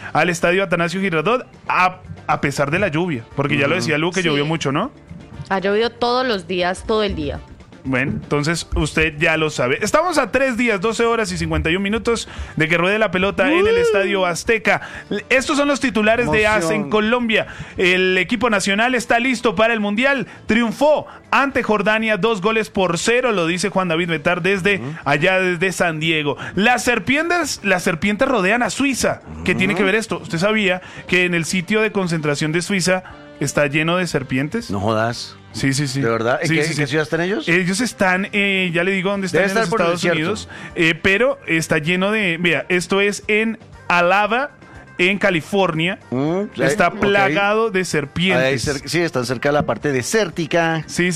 al estadio Atanasio Girardot a pesar de la lluvia, porque ya lo decía Lu que llovió mucho, ¿no? Ha llovido todos los días, todo el día. Bueno, entonces usted ya lo sabe. Estamos a 3 días, 12 horas y 51 minutos de que ruede la pelota en el Estadio Azteca. Estos son los titulares de AS en Colombia. El equipo nacional está listo para el Mundial. Triunfó ante Jordania 2-0, lo dice Juan David Betar desde allá, desde San Diego. Las serpientes rodean a Suiza. ¿Qué tiene que ver esto? ¿Usted sabía que en el sitio de concentración de Suiza está lleno de serpientes? No jodas. Sí. ¿De verdad? Sí, ¿Qué ciudad están ellos? Ellos están, ya le digo dónde están, en los Estados Unidos, pero está lleno de, vea, esto es en Alava, en California, está plagado de serpientes. Sí, están cerca de la parte desértica. Sí.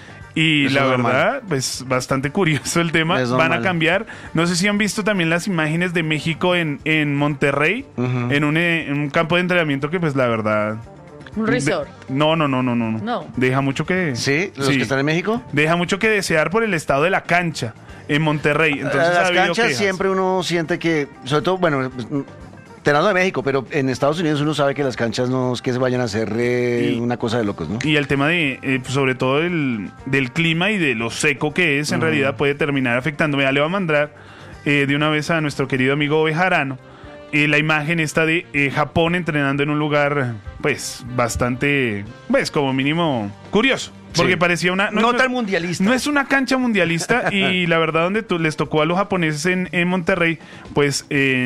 Y eso la verdad, pues bastante curioso el tema. Van a cambiar. No sé si han visto también las imágenes de México en Monterrey, en un campo de entrenamiento que pues la verdad... Un resort. No. Deja mucho que... ¿Sí? ¿Los que están en México? Deja mucho que desear por el estado de la cancha en Monterrey. Entonces, las canchas siempre uno siente que, sobre todo, bueno, hablando de México, pero en Estados Unidos uno sabe que las canchas no es que se vayan a hacer una cosa de locos, ¿no? Y el tema de, sobre todo del clima y de lo seco que es, en realidad puede terminar afectando. Mira, le voy a mandar de una vez a nuestro querido amigo Bejarano la imagen esta de Japón entrenando en un lugar, pues, bastante, pues, como mínimo curioso. Porque parecía una... No tan mundialista. No es una cancha mundialista y la verdad donde les tocó a los japoneses en Monterrey, pues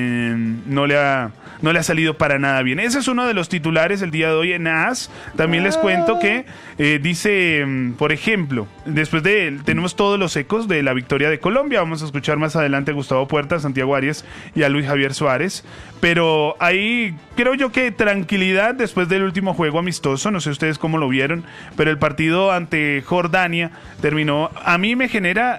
no le ha salido para nada bien. Ese es uno de los titulares el día de hoy en AS. También les cuento que dice, por ejemplo, tenemos todos los ecos de la victoria de Colombia. Vamos a escuchar más adelante a Gustavo Puerta, a Santiago Arias y a Luis Javier Suárez. Pero ahí creo yo que tranquilidad después del último juego amistoso. No sé ustedes cómo lo vieron, pero el partido ante Jordania terminó, a mí me genera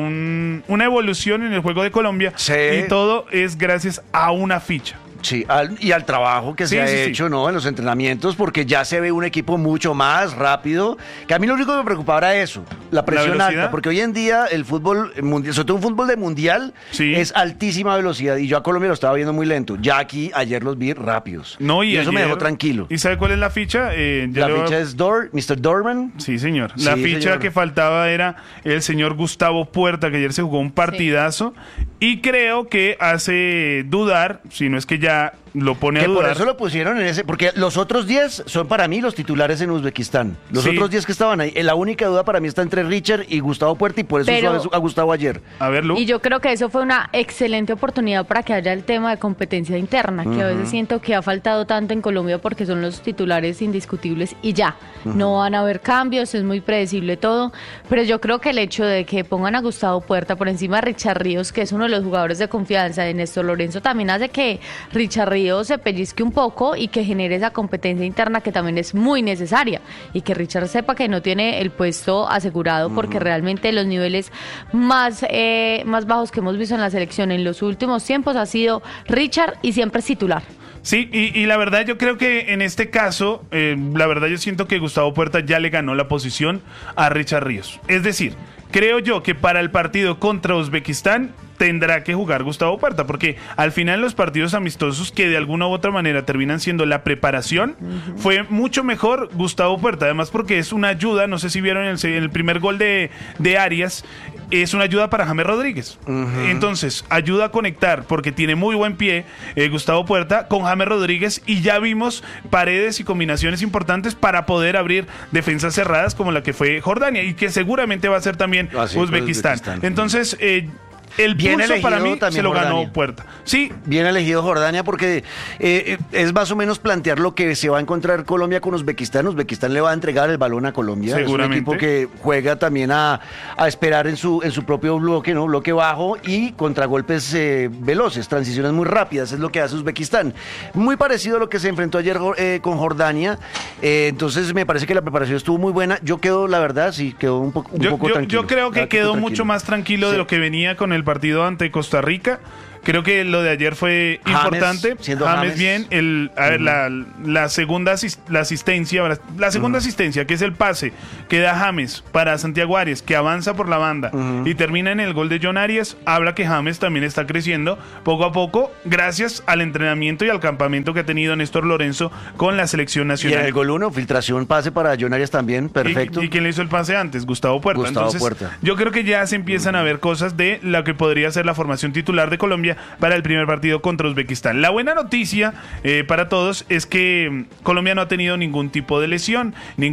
una evolución en el juego de Colombia, y todo es gracias a una ficha. Sí, y al trabajo que se ha hecho, ¿no? En los entrenamientos, porque ya se ve un equipo mucho más rápido. Que a mí lo único que me preocupaba era eso, la presión alta, porque hoy en día el fútbol mundial, sobre todo un fútbol de mundial, es altísima velocidad, y yo a Colombia lo estaba viendo muy lento. Ya aquí, ayer los vi rápidos. No, y eso me dejó tranquilo. ¿Y sabe cuál es la ficha? La ficha es Mr. Dorman. Sí, señor. La ficha que faltaba era el señor Gustavo Puerta, que ayer se jugó un partidazo, y creo que hace dudar, si no es que ya lo pone a dudar. Por eso lo pusieron en ese, porque los otros 10 son para mí los titulares en Uzbekistán. Los otros 10 que estaban ahí, la única duda para mí está entre Richard y Gustavo Puerta, y por eso usó a Gustavo ayer. A ver, Lu. Y yo creo que eso fue una excelente oportunidad para que haya el tema de competencia interna, que a veces siento que ha faltado tanto en Colombia porque son los titulares indiscutibles y ya. No van a haber cambios, es muy predecible todo, pero yo creo que el hecho de que pongan a Gustavo Puerta por encima de Richard Ríos, que es uno de los jugadores de confianza de Néstor Lorenzo, también hace que Richard Ríos se pellizque un poco y que genere esa competencia interna que también es muy necesaria, y que Richard sepa que no tiene el puesto asegurado, porque realmente los niveles más bajos que hemos visto en la selección en los últimos tiempos ha sido Richard, y siempre es titular. Sí, y la verdad yo creo que en este caso, la verdad yo siento que Gustavo Puerta ya le ganó la posición a Richard Ríos. Es decir, creo yo que para el partido contra Uzbekistán tendrá que jugar Gustavo Puerta, porque al final los partidos amistosos que de alguna u otra manera terminan siendo la preparación, fue mucho mejor Gustavo Puerta, además porque es una ayuda, no sé si vieron el primer gol de Arias, es una ayuda para James Rodríguez. Entonces, ayuda a conectar, porque tiene muy buen pie Gustavo Puerta con James Rodríguez, y ya vimos paredes y combinaciones importantes para poder abrir defensas cerradas como la que fue Jordania, y que seguramente va a ser también Uzbekistán. Entonces, el bien pulso para mí se lo Jordania. ganó Puerta. Sí. Bien elegido Jordania, porque es más o menos plantear lo que se va a encontrar Colombia con Uzbekistán. Uzbekistán le va a entregar el balón a Colombia. Seguramente. Es un equipo que juega también a esperar en su propio bloque, ¿no? Bloque bajo, y contragolpes veloces, transiciones muy rápidas, es lo que hace Uzbekistán. Muy parecido a lo que se enfrentó ayer con Jordania. Entonces me parece que la preparación estuvo muy buena. Yo quedo, la verdad, quedó un poco tranquilo. Yo creo que quedó mucho más tranquilo de lo que venía con el partido ante Costa Rica. Creo que lo de ayer fue importante. James bien, la segunda asistencia, la segunda asistencia, que es el pase que da James para Santiago Arias, que avanza por la banda y termina en el gol de John Arias, habla que James también está creciendo poco a poco gracias al entrenamiento y al campamento que ha tenido Néstor Lorenzo con la selección nacional. Y en el gol 1, filtración, pase para John Arias también, perfecto. ¿Y quién le hizo el pase antes? Gustavo Puerta. Entonces, yo creo que ya se empiezan a ver cosas de lo que podría ser la formación titular de Colombia para el primer partido contra Uzbekistán. La buena noticia para todos es que Colombia no ha tenido ningún tipo de lesión.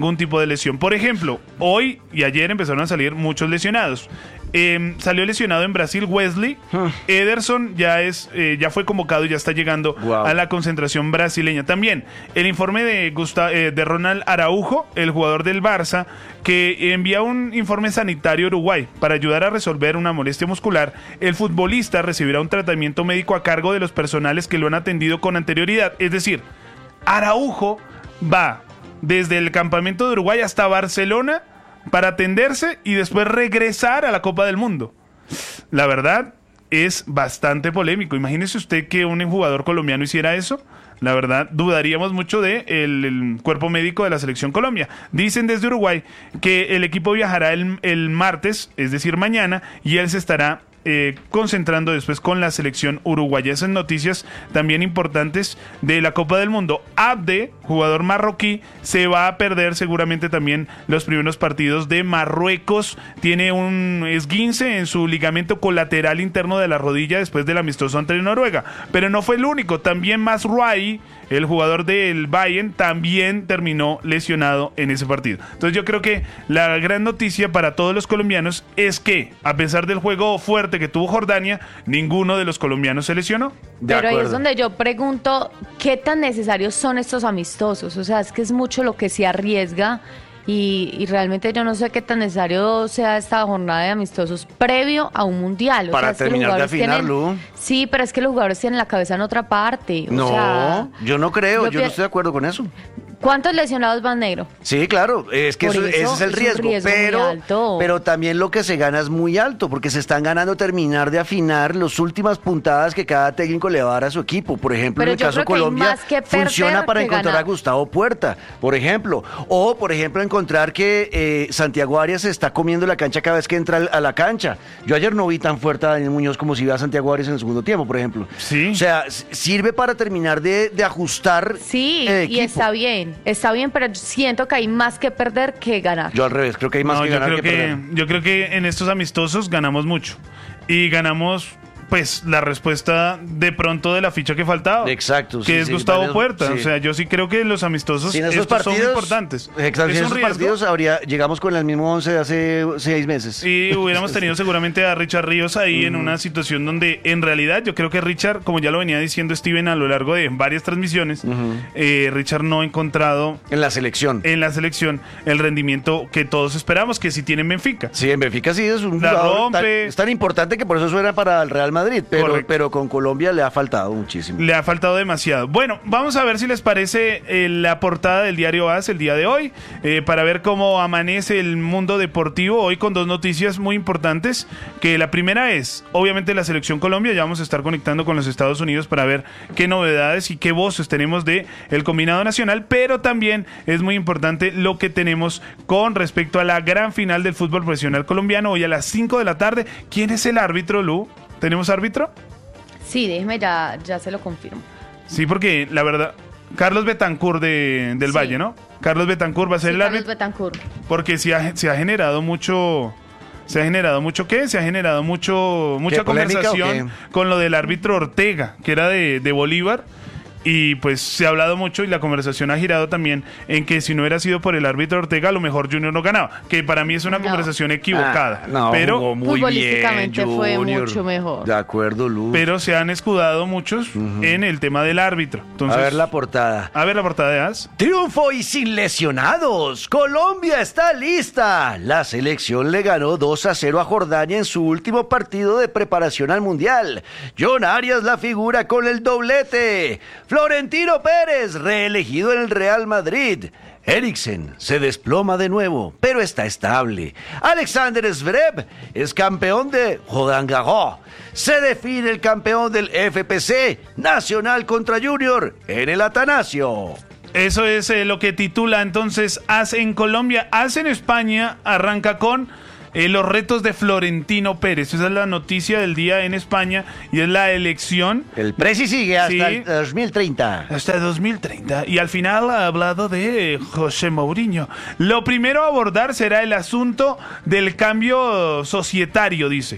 Por ejemplo, hoy y ayer empezaron a salir muchos lesionados. Salió lesionado en Brasil Wesley. Ederson ya fue convocado y ya está llegando a la concentración brasileña. También el informe de Ronald Araujo, el jugador del Barça, que envía un informe sanitario a Uruguay para ayudar a resolver una molestia muscular. El futbolista recibirá un tratamiento médico a cargo de los personales que lo han atendido con anterioridad. Es decir, Araujo va desde el campamento de Uruguay hasta Barcelona para atenderse y después regresar a la Copa del Mundo. La verdad es bastante polémico. Imagínese usted que un jugador colombiano hiciera eso. La verdad, dudaríamos mucho de el cuerpo médico de la Selección Colombia. Dicen desde Uruguay que el equipo viajará el martes, es decir, mañana, y él se estará concentrando después con la selección uruguaya. Esas noticias también importantes de la Copa del Mundo. Abde, jugador marroquí, se va a perder seguramente también los primeros partidos de Marruecos. Tiene un esguince en su ligamento colateral interno de la rodilla después del amistoso ante Noruega. Pero no fue el único. También Mazraoui, el jugador del Bayern, también terminó lesionado en ese partido. Entonces yo creo que la gran noticia para todos los colombianos es que, a pesar del juego fuerte que tuvo Jordania, ninguno de los colombianos se lesionó. Pero ahí es donde yo pregunto, ¿qué tan necesarios son estos amistosos? O sea, es que es mucho lo que se arriesga y realmente yo no sé qué tan necesario sea esta jornada de amistosos previo a un mundial. Para terminar de afinarlo. Sí, pero es que los jugadores tienen la cabeza en otra parte. Yo no creo, yo no estoy de acuerdo con eso. ¿Cuántos lesionados van, Negro? Sí, claro, es que ese es el riesgo, pero también lo que se gana es muy alto, porque se están ganando terminar de afinar las últimas puntadas que cada técnico le va a dar a su equipo. Por ejemplo, en el caso de Colombia, funciona para encontrar a Gustavo Puerta, por ejemplo. O, por ejemplo, encontrar que Santiago Arias se está comiendo la cancha cada vez que entra a la cancha. Yo ayer no vi tan fuerte a Daniel Muñoz como si vi a Santiago Arias en el segundo tiempo, por ejemplo. Sí. O sea, sirve para terminar de ajustar el equipo. Y está bien, pero siento que hay más que perder que ganar. Yo al revés, creo que hay más que ganar que perder. Yo creo que en estos amistosos ganamos mucho. Y ganamos, pues, la respuesta de pronto de la ficha que faltaba. Exacto. Que es Gustavo Puerta. Sí. O sea, yo sí creo que los amistosos son importantes. Exacto. En esos partidos llegamos con el mismo 11 de hace 6 meses. Y hubiéramos tenido seguramente a Richard Ríos ahí en una situación donde, en realidad, yo creo que Richard, como ya lo venía diciendo Steven a lo largo de varias transmisiones, Richard no ha encontrado en la selección el rendimiento que todos esperamos, que sí tiene en Benfica. Sí, en Benfica sí es un jugador es tan importante que por eso suena para el Real Madrid. Pero con Colombia le ha faltado muchísimo. Le ha faltado demasiado. Bueno, vamos a ver si les parece la portada del diario AS el día de hoy, para ver cómo amanece el mundo deportivo hoy con dos noticias muy importantes, que la primera es, obviamente, la selección Colombia. Ya vamos a estar conectando con los Estados Unidos para ver qué novedades y qué voces tenemos de el combinado nacional, pero también es muy importante lo que tenemos con respecto a la gran final del fútbol profesional colombiano, hoy a las 5 de la tarde. ¿Quién es el árbitro, Lu? ¿Tenemos árbitro? Sí, déjeme, ya se lo confirmo. Sí, porque la verdad, Carlos Betancur del Valle, ¿no? Carlos Betancur va a ser el árbitro. Carlos Betancur. Porque se ha generado mucho... ¿Se ha generado mucho qué? Se ha generado mucha conversación con lo del árbitro Ortega, que era de Bolívar. Y pues se ha hablado mucho y la conversación ha girado también en que si no hubiera sido por el árbitro Ortega, a lo mejor Junior no ganaba. Que para mí es una conversación equivocada. Pero futbolísticamente fue mucho mejor. De acuerdo, Luz. Pero se han escudado muchos en el tema del árbitro. Entonces, a ver la portada. De AS. Triunfo y sin lesionados. Colombia está lista. La selección le ganó 2-0 a Jordania en su último partido de preparación al Mundial. John Arias la figura con el doblete. Florentino Pérez, reelegido en el Real Madrid. Eriksen se desploma de nuevo, pero está estable. Alexander Zverev es campeón de Roland Garros. Se define el campeón del FPC, Nacional contra Junior, en el Atanasio. Eso es lo que titula entonces AS en Colombia. AS en España arranca con los retos de Florentino Pérez. Esa es la noticia del día en España y es la elección. El Presi sigue hasta el 2030. Hasta el 2030. Y al final ha hablado de José Mourinho. Lo primero a abordar será el asunto del cambio societario, dice.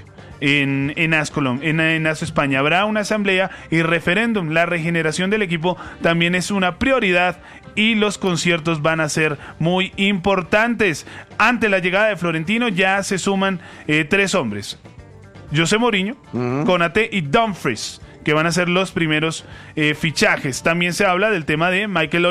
En AS España habrá una asamblea y referéndum. La regeneración del equipo también es una prioridad y los conciertos van a ser muy importantes. Ante la llegada de Florentino ya se suman 3 hombres: José Mourinho, Konate y Dumfries, que van a ser los primeros fichajes. También se habla del tema de Michael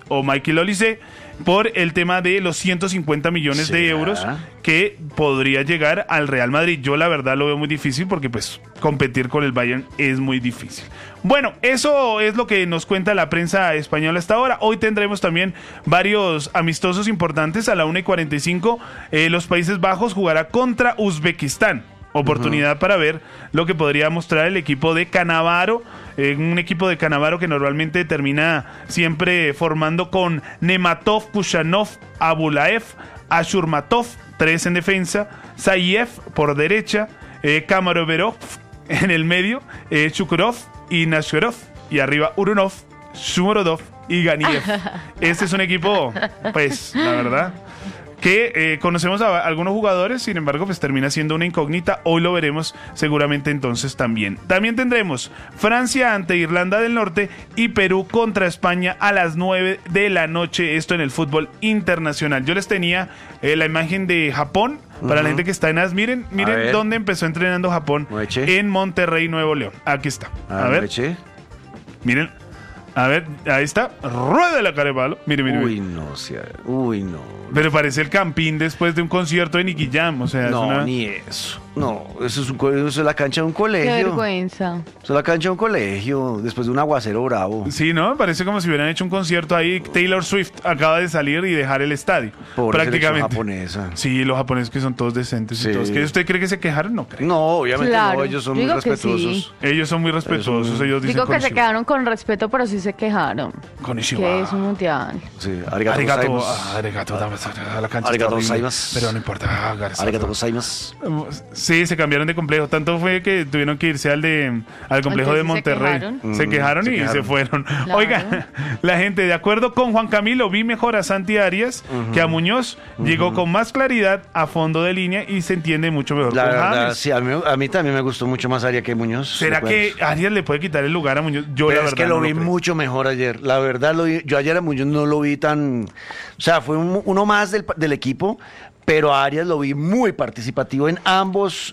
Olise por el tema de los 150 millones de euros que podría llegar al Real Madrid. Yo la verdad lo veo muy difícil porque pues competir con el Bayern es muy difícil. Bueno, eso es lo que nos cuenta la prensa española hasta ahora. Hoy tendremos también varios amistosos importantes. A la 1:45 los Países Bajos jugará contra Uzbekistán. Oportunidad para ver lo que podría mostrar el equipo de Cannavaro, un equipo de Cannavaro que normalmente termina siempre formando con Nematov, Kushanov, Abulaev, Ashurmatov, 3 en defensa, Zayev por derecha, Kamaroverov en el medio, Chukurov y Nasherov, y arriba Urunov, Shumorodov y Ganiev. Este es un equipo, pues, la verdad, que conocemos a algunos jugadores, sin embargo, pues termina siendo una incógnita. Hoy lo veremos seguramente entonces también. También tendremos Francia ante Irlanda del Norte y Perú contra España a las 9 de la noche. Esto en el fútbol internacional. Yo les tenía la imagen de Japón. Para la gente que está en AS, miren dónde empezó entrenando Japón. En Monterrey, Nuevo León. Aquí está. A ver. Miren. A ver, ahí está. Rueda la cara de palo. Mire. Uy, no. Pero parece el Campín después de un concierto de Nicky Jam. O sea, no, ni eso. No, eso es la cancha de un colegio. Qué vergüenza. Eso es la cancha de un colegio, después de un aguacero bravo. Sí, ¿no? Parece como si hubieran hecho un concierto ahí. Taylor Swift acaba de salir y dejar el estadio. Pobre prácticamente. Japonesa. Sí, los japoneses que son todos decentes y todos. ¿Qué usted cree que se quejaron? No creo. No, obviamente claro, no, ellos son muy respetuosos. Sí. Ellos son muy respetuosos. Ellos dicen digo que se quedaron con respeto, pero sí se quejaron. Konnichiwa. Que es un mundial. Sí, arigato, a la cancha. Pero no importa. Arigato gozaimasu. Sí, se cambiaron de complejo. Tanto fue que tuvieron que irse al complejo de Monterrey. Se quejaron y se fueron. Claro. Oiga, la gente, de acuerdo con Juan Camilo, vi mejor a Santi Arias que a Muñoz. Llegó con más claridad a fondo de línea y se entiende mucho mejor. La verdad, James. Sí, a mí también me gustó mucho más Arias que Muñoz. ¿Será que Arias le puede quitar el lugar a Muñoz? Yo pero la verdad es que lo vi mucho mejor ayer. La verdad, yo ayer a Muñoz no lo vi tan... O sea, fue uno más del equipo, pero a Arias lo vi muy participativo en ambos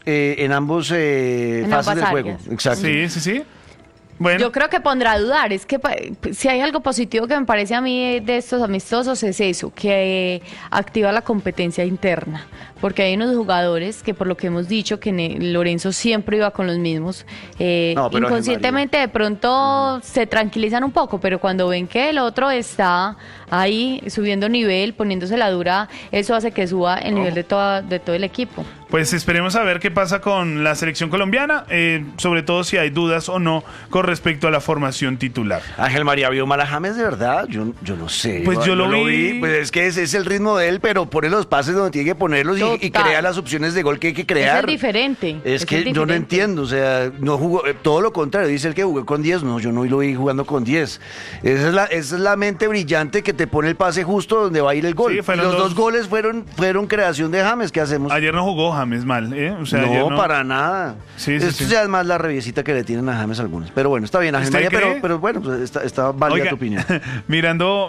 fases del juego. Exacto. Sí. Bueno. Yo creo que pondrá a dudar. Es que si hay algo positivo que me parece a mí de estos amistosos es eso, que activa la competencia interna. Porque hay unos jugadores que, por lo que hemos dicho, que Lorenzo siempre iba con los mismos. Inconscientemente de pronto se tranquilizan un poco, pero cuando ven que el otro está ahí subiendo nivel, poniéndose la dura, eso hace que suba el nivel de todo el equipo. Pues esperemos a ver qué pasa con la selección colombiana, sobre todo si hay dudas o no con respecto a la formación titular. Ángel María vio mal a James, de verdad, yo no sé. Pues yo lo vi. Pues es que ese es el ritmo de él, pero pone los pases donde tiene que ponerlos y crea las opciones de gol que hay que crear. Es diferente. Yo no entiendo, o sea, no jugó, todo lo contrario, dice el que jugó con 10, no, yo no lo vi jugando con 10. Esa es la mente brillante que te pone el pase justo donde va a ir el gol. Sí, los dos goles fueron creación de James, ¿qué hacemos? Ayer no jugó James mal, O sea, no, para nada. Esto ya es más la reviesita que le tienen a James algunos. Pero bueno, está bien, Ángel María, pero bueno, pues está válida tu opinión. mirando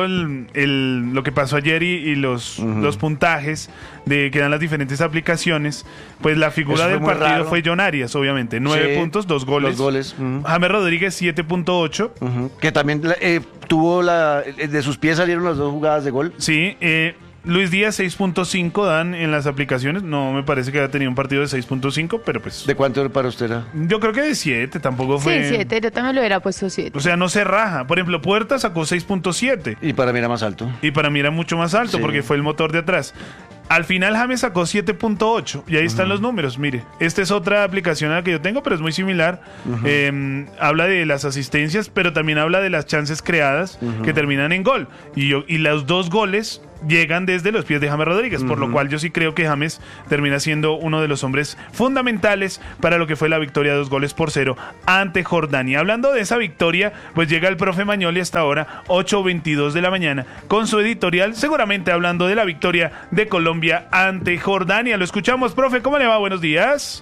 lo que pasó ayer y los puntajes que dan las diferentes aplicaciones, pues la figura del partido fue John Arias, obviamente. 9 puntos, 2 goles. James Rodríguez, 7.8. Que también tuvo de sus pies salieron las 2 jugadas de gol. Sí, Luis Díaz 6.5 dan en las aplicaciones. No me parece que haya tenido un partido de 6.5, pero pues... ¿De cuánto para usted era? Yo creo que de 7, tampoco fue... Sí, 7, yo también lo hubiera puesto 7. O sea, no se raja. Por ejemplo, Puerta sacó 6.7. Y para mí era más alto. Y para mí era mucho más alto, porque fue el motor de atrás. Al final James sacó 7.8 y ahí están los números, mire. Esta es otra aplicación a la que yo tengo, pero es muy similar. Habla de las asistencias, pero también habla de las chances creadas que terminan en gol. Y los 2 goles llegan desde los pies de James Rodríguez, por lo cual yo sí creo que James termina siendo uno de los hombres fundamentales para lo que fue la victoria 2-0 ante Jordania. Hablando de esa victoria, pues llega el profe Magnoli hasta ahora, 8:22 de la mañana, con su editorial, seguramente hablando de la victoria de Colombia ante Jordania. Lo escuchamos, profe, ¿cómo le va? Buenos días.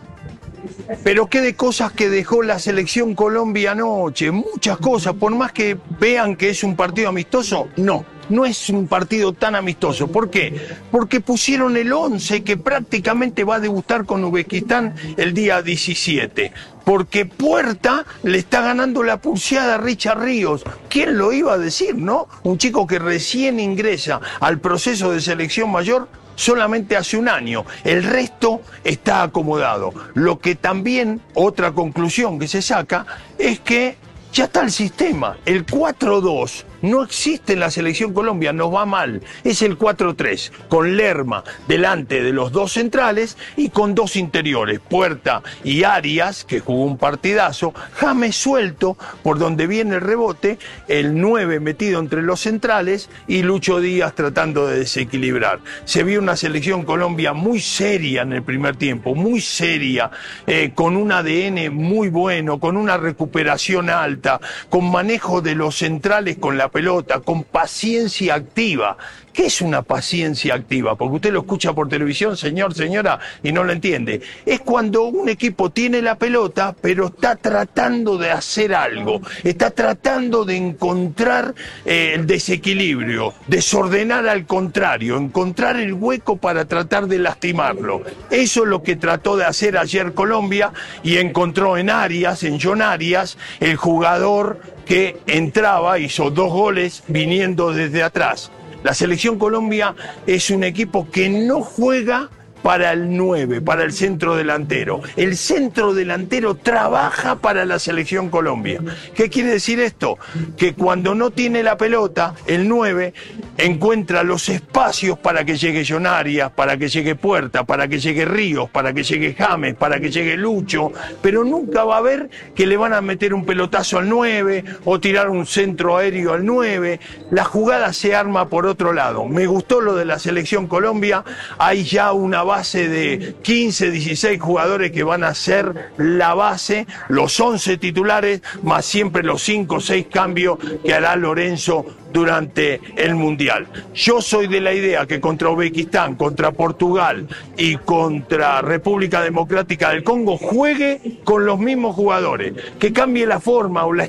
Pero qué de cosas que dejó la selección Colombia anoche, muchas cosas, por más que vean que es un partido amistoso, no es un partido tan amistoso. ¿Por qué? Porque pusieron el 11 que prácticamente va a debutar con Uzbekistán el día 17. Porque Puerta le está ganando la pulseada a Richard Ríos. ¿Quién lo iba a decir, no? Un chico que recién ingresa al proceso de selección mayor solamente hace un año, el resto está acomodado. Lo que también, otra conclusión que se saca, es que ya está el sistema, el 4-2. No existe en la selección Colombia, nos va mal. Es el 4-3, con Lerma delante de los 2 centrales y con 2 interiores, Puerta y Arias, que jugó un partidazo, James suelto por donde viene el rebote, el 9 metido entre los centrales y Lucho Díaz tratando de desequilibrar. Se vio una selección Colombia muy seria en el primer tiempo, muy seria, con un ADN muy bueno, con una recuperación alta, con manejo de los centrales con la pelota, con paciencia activa. ¿Qué es una paciencia activa? Porque usted lo escucha por televisión, señor, señora, y no lo entiende. Es cuando un equipo tiene la pelota, pero está tratando de hacer algo, está tratando de encontrar el desequilibrio, desordenar al contrario, encontrar el hueco para tratar de lastimarlo. Eso es lo que trató de hacer ayer Colombia y encontró en Arias, en John Arias, el jugador que entraba, hizo 2 goles viniendo desde atrás. La selección Colombia es un equipo que no juega para el 9, para el centro delantero. El centro delantero trabaja para la selección Colombia. ¿Qué quiere decir esto? Que cuando no tiene la pelota, el 9 encuentra los espacios para que llegue John Arias, para que llegue Puerta, para que llegue Ríos, para que llegue James, para que llegue Lucho, pero nunca va a ver que le van a meter un pelotazo al 9 o tirar un centro aéreo al 9. La jugada se arma por otro lado. Me gustó lo de la selección Colombia. Hay ya una base de 15, 16 jugadores que van a ser la base, los 11 titulares, más siempre los 5 o 6 cambios que hará Lorenzo durante el Mundial. Yo soy de la idea que contra Uzbekistán, contra Portugal y contra República Democrática del Congo juegue con los mismos jugadores, que cambie la forma o la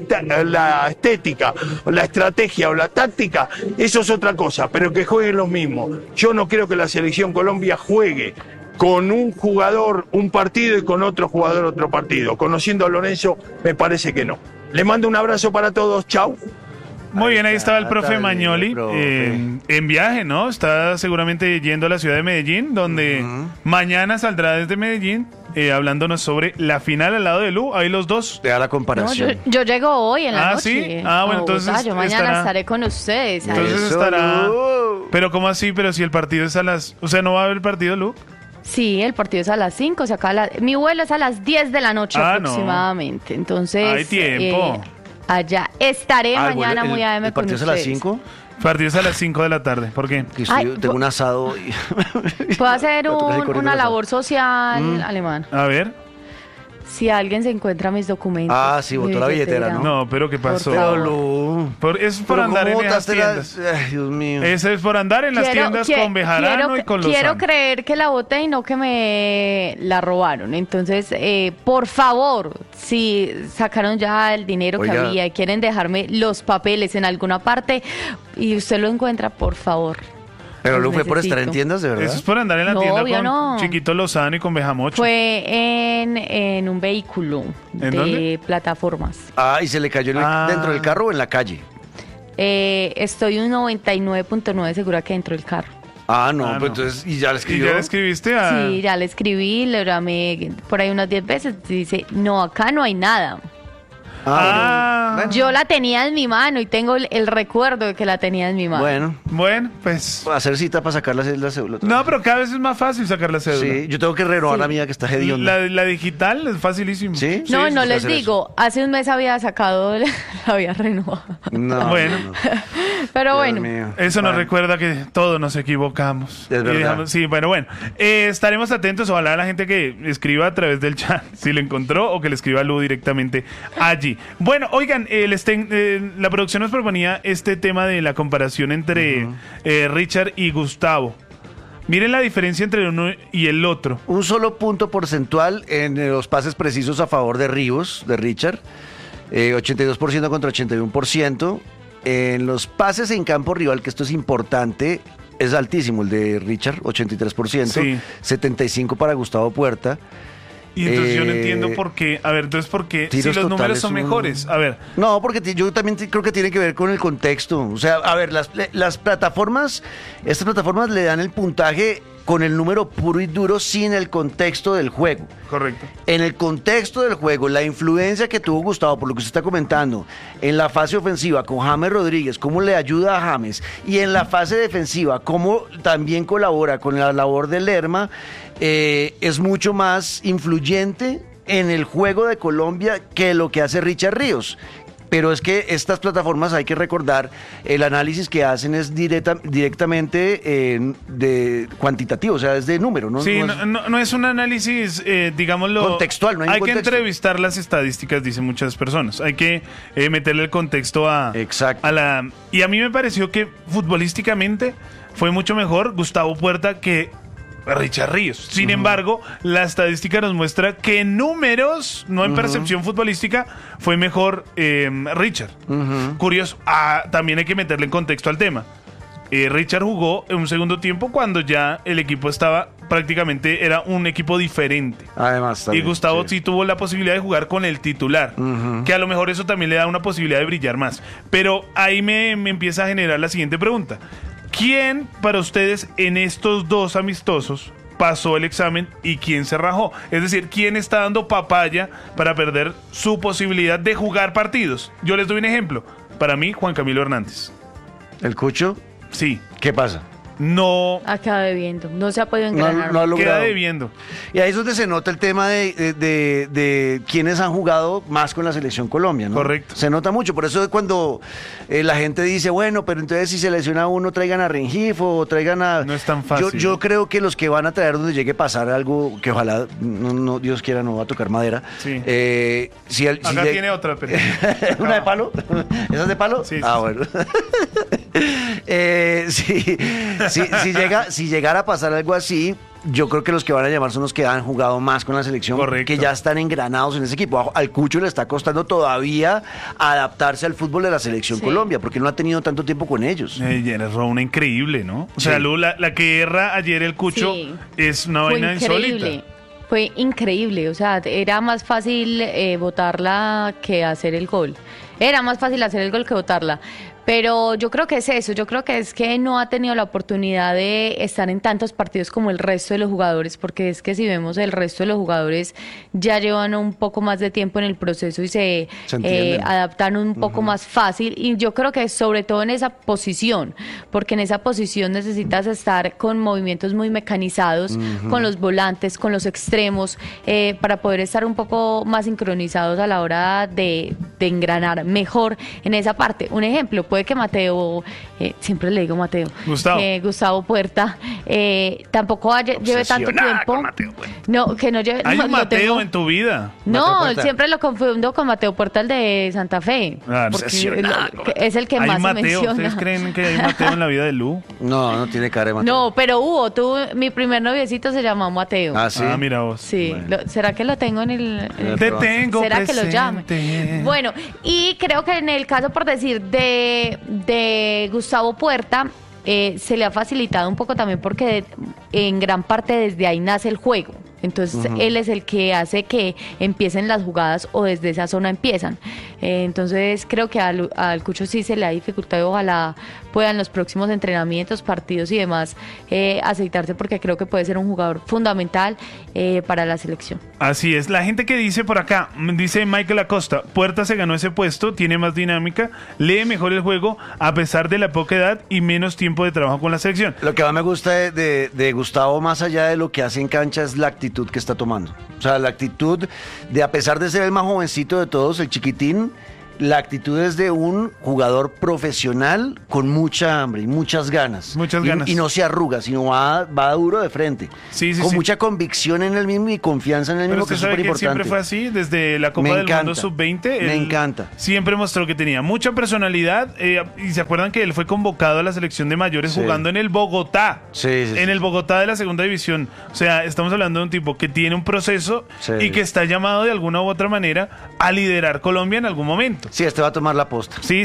estética o la estrategia o la táctica, eso es otra cosa, pero que jueguen los mismos. Yo no creo que la selección Colombia juegue con un jugador un partido y con otro jugador otro partido. Conociendo a Lorenzo, me parece que no. Le mando un abrazo para todos, chau. Muy bien, ahí estaba el profe Magnoli en viaje, ¿no? Está seguramente yendo a la ciudad de Medellín, donde mañana saldrá desde Medellín hablándonos sobre la final al lado de Lu. Ahí los dos. Te da la comparación. No, yo llego hoy en la noche. ¿Sí? Bueno, entonces yo mañana estaré con ustedes. Entonces estará... Pero ¿cómo así? Pero si el partido es a las... O sea, ¿no va a haber partido, Lu? Sí, el partido es a las 5, o sea, mi vuelo es a las 10 de la noche aproximadamente. No. Entonces... Hay tiempo. Allá estaré mañana muy AM con ustedes. ¿El partido es a las 5? El partido es a las 5 de la tarde. ¿Por qué? Tengo un asado. Puedo hacer una labor social, Alemán. A ver. Si alguien se encuentra mis documentos. Sí, botó la billetera, ¿no? No, pero ¿qué pasó? Es por andar en las tiendas. Ay, Dios mío. Eso es por andar en las tiendas con Bejarano y con Lozano. Quiero creer que la boté y no que me la robaron. Entonces, por favor, si sacaron ya el dinero que había y quieren dejarme los papeles en alguna parte y usted lo encuentra, por favor. Pero Lu fue por estar en tiendas, ¿de verdad? Eso es por andar en la tienda con Chiquito Lozano y con Bejamocho. Fue en un vehículo de plataformas. ¿Y se le cayó dentro del carro o en la calle? Estoy un 99.9 segura que dentro del carro. No, pues entonces, ¿y ya le escribió? ¿Y ya le escribiste Sí, ya le escribí, le llamé por ahí unas 10 veces, dice, no, acá no hay nada. Bueno. Yo la tenía en mi mano y tengo el recuerdo de que la tenía en mi mano. Bueno, pues... Hacer cita para sacar la cédula. No, pero cada vez es más fácil sacar la cédula. Sí, yo tengo que renovar la mía que está hedionda. La digital es facilísimo. ¿Sí? No, Sí, no les hacer digo, hace un mes había sacado, la había renovado. No, Bueno. no. Pero Dios bueno. mío. Eso nos Bueno. recuerda que todos nos equivocamos. Es verdad. Sí, bueno. Estaremos atentos. Ojalá a la gente que escriba a través del chat, si lo encontró, o que le escriba a Lu directamente allí. Bueno, oigan, la producción nos proponía este tema de la comparación entre Richard y Gustavo. Miren la diferencia entre el uno y el otro. Un solo punto porcentual en los pases precisos a favor de Ríos, de Richard. 82% contra 81%. En los pases en campo rival, que esto es importante, es altísimo el de Richard, 83%. Sí. 75% para Gustavo Puerta. Y entonces yo no entiendo por qué. A ver, entonces, ¿por qué? Si Tiros los números totales son mejores. A ver. No, porque yo también creo que tiene que ver con el contexto. O sea, a ver, las plataformas, estas plataformas le dan el puntaje con el número puro y duro sin el contexto del juego. Correcto. En el contexto del juego, la influencia que tuvo Gustavo, por lo que usted está comentando, en la fase ofensiva con James Rodríguez, cómo le ayuda a James, y en la fase defensiva, cómo también colabora con la labor de Lerma, es mucho más influyente en el juego de Colombia que lo que hace Richard Ríos. Pero es que estas plataformas, hay que recordar, el análisis que hacen es directamente de cuantitativo, o sea, es de número, ¿no? Sí, No es- no es un análisis, digámoslo... Contextual, no hay Hay que contexto. entrevistar las estadísticas, dicen muchas personas. Hay que meterle el contexto Exacto. a la... Y a mí me pareció que futbolísticamente fue mucho mejor Gustavo Puerta que Richard Ríos. Sin embargo, la estadística nos muestra que en números, no en percepción futbolística, fue mejor Richard. Curioso. También hay que meterle en contexto al tema. Richard jugó en un segundo tiempo cuando ya el equipo estaba prácticamente, era un equipo diferente. Además, Y también, Gustavo sí tuvo la posibilidad de jugar con el titular, que a lo mejor eso también le da una posibilidad de brillar más. Pero ahí me empieza a generar la siguiente pregunta. ¿Quién para ustedes en estos dos amistosos pasó el examen y quién se rajó? Es decir, ¿quién está dando papaya para perder su posibilidad de jugar partidos? Yo les doy un ejemplo. Para mí, Juan Camilo Hernández. ¿El Cucho? Sí, ¿Qué pasa? no Acaba debiendo, no se ha podido engranar. No ha queda logrado. debiendo. Y ahí es donde se nota el tema de quienes han jugado más con la selección Colombia, ¿no? Correcto. Se nota mucho, por eso es cuando la gente dice, bueno, pero entonces si se lesiona a uno, traigan a Rengifo o traigan a... No es tan fácil. Yo creo que los que van a traer donde llegue a pasar algo, que ojalá, no, Dios quiera, no va a tocar madera. Sí. Si Acá tiene otra, pero... ¿Una de palo? ¿Esa es de palo? Sí, sí, ah, sí. bueno. Si llegara a pasar algo así, yo creo que los que van a llamar son los que han jugado más con la selección, Correcto. que ya están engranados en ese equipo. Al Cucho le está costando todavía adaptarse al fútbol de la selección Sí. Colombia, porque no ha tenido tanto tiempo con ellos. Ayer erró una increíble, ¿no? O sea, Sí. Lu, la que erra ayer el Cucho Sí. es una Fue vaina increíble. insólita. Fue increíble, o sea, era más fácil botarla que hacer el gol. Era más fácil hacer el gol que botarla. Pero yo creo que es eso, yo creo que es que no ha tenido la oportunidad de estar en tantos partidos como el resto de los jugadores, porque es que si vemos el resto de los jugadores ya llevan un poco más de tiempo en el proceso y se entienden. adaptan un poco más fácil, y yo creo que sobre todo en esa posición, porque en esa posición necesitas estar con movimientos muy mecanizados, con los volantes, con los extremos, para poder estar un poco más sincronizados a la hora de engranar mejor en esa parte. Un ejemplo, puede que Mateo, siempre le digo Mateo, Gustavo. que Gustavo Puerta tampoco lleve tanto Obsesionada tiempo. con Mateo Puerta. No, que no lleve. Hay no, un lo Mateo tengo- en tu vida. No, Mateo Puerta. siempre lo confundo con Mateo Puerta, el de Santa Fe. Ah, porque obsesionada que es el que Hay más un se Mateo. menciona. ¿Ustedes creen que hay un Mateo en la vida de Lu? No tiene cara de Mateo. No, pero mi primer noviecito se llamó Mateo. Ah, sí. Ah, mira vos. Sí, Bueno. ¿será que lo tengo en el...? Te tengo ¿Será que lo llame? presente. Bueno, y creo que en el caso, por decir, de Gustavo Puerta, se le ha facilitado un poco también porque en gran parte desde ahí nace el juego. Entonces él es el que hace que empiecen las jugadas o desde esa zona empiezan. Entonces creo que al Cucho sí se le ha dificultado y ojalá puedan los próximos entrenamientos, partidos y demás aceitarse, porque creo que puede ser un jugador fundamental para la selección. Así es. La gente que dice por acá, dice Michael Acosta, Puerta se ganó ese puesto, tiene más dinámica, lee mejor el juego a pesar de la poca edad y menos tiempo de trabajo con la selección. Lo que más me gusta de Gustavo, más allá de lo que hace en cancha, es la actitud que está tomando. O sea, la actitud de, a pesar de ser el más jovencito de todos, el chiquitín, la actitud es de un jugador profesional con mucha hambre y muchas ganas. Muchas ganas. Y no se arruga, sino va duro de frente. Sí, con mucha convicción en el mismo y confianza en el mismo, que es súper importante. Siempre fue así, desde la Copa del Mundo Sub-20. Me encanta. Siempre mostró que tenía mucha personalidad. Y se acuerdan que él fue convocado a la selección de mayores jugando en el Bogotá. En el Bogotá de la segunda división. O sea, estamos hablando de un tipo que tiene un proceso y que está llamado de alguna u otra manera a liderar Colombia en algún momento. Sí, este va a tomar la posta. Sí.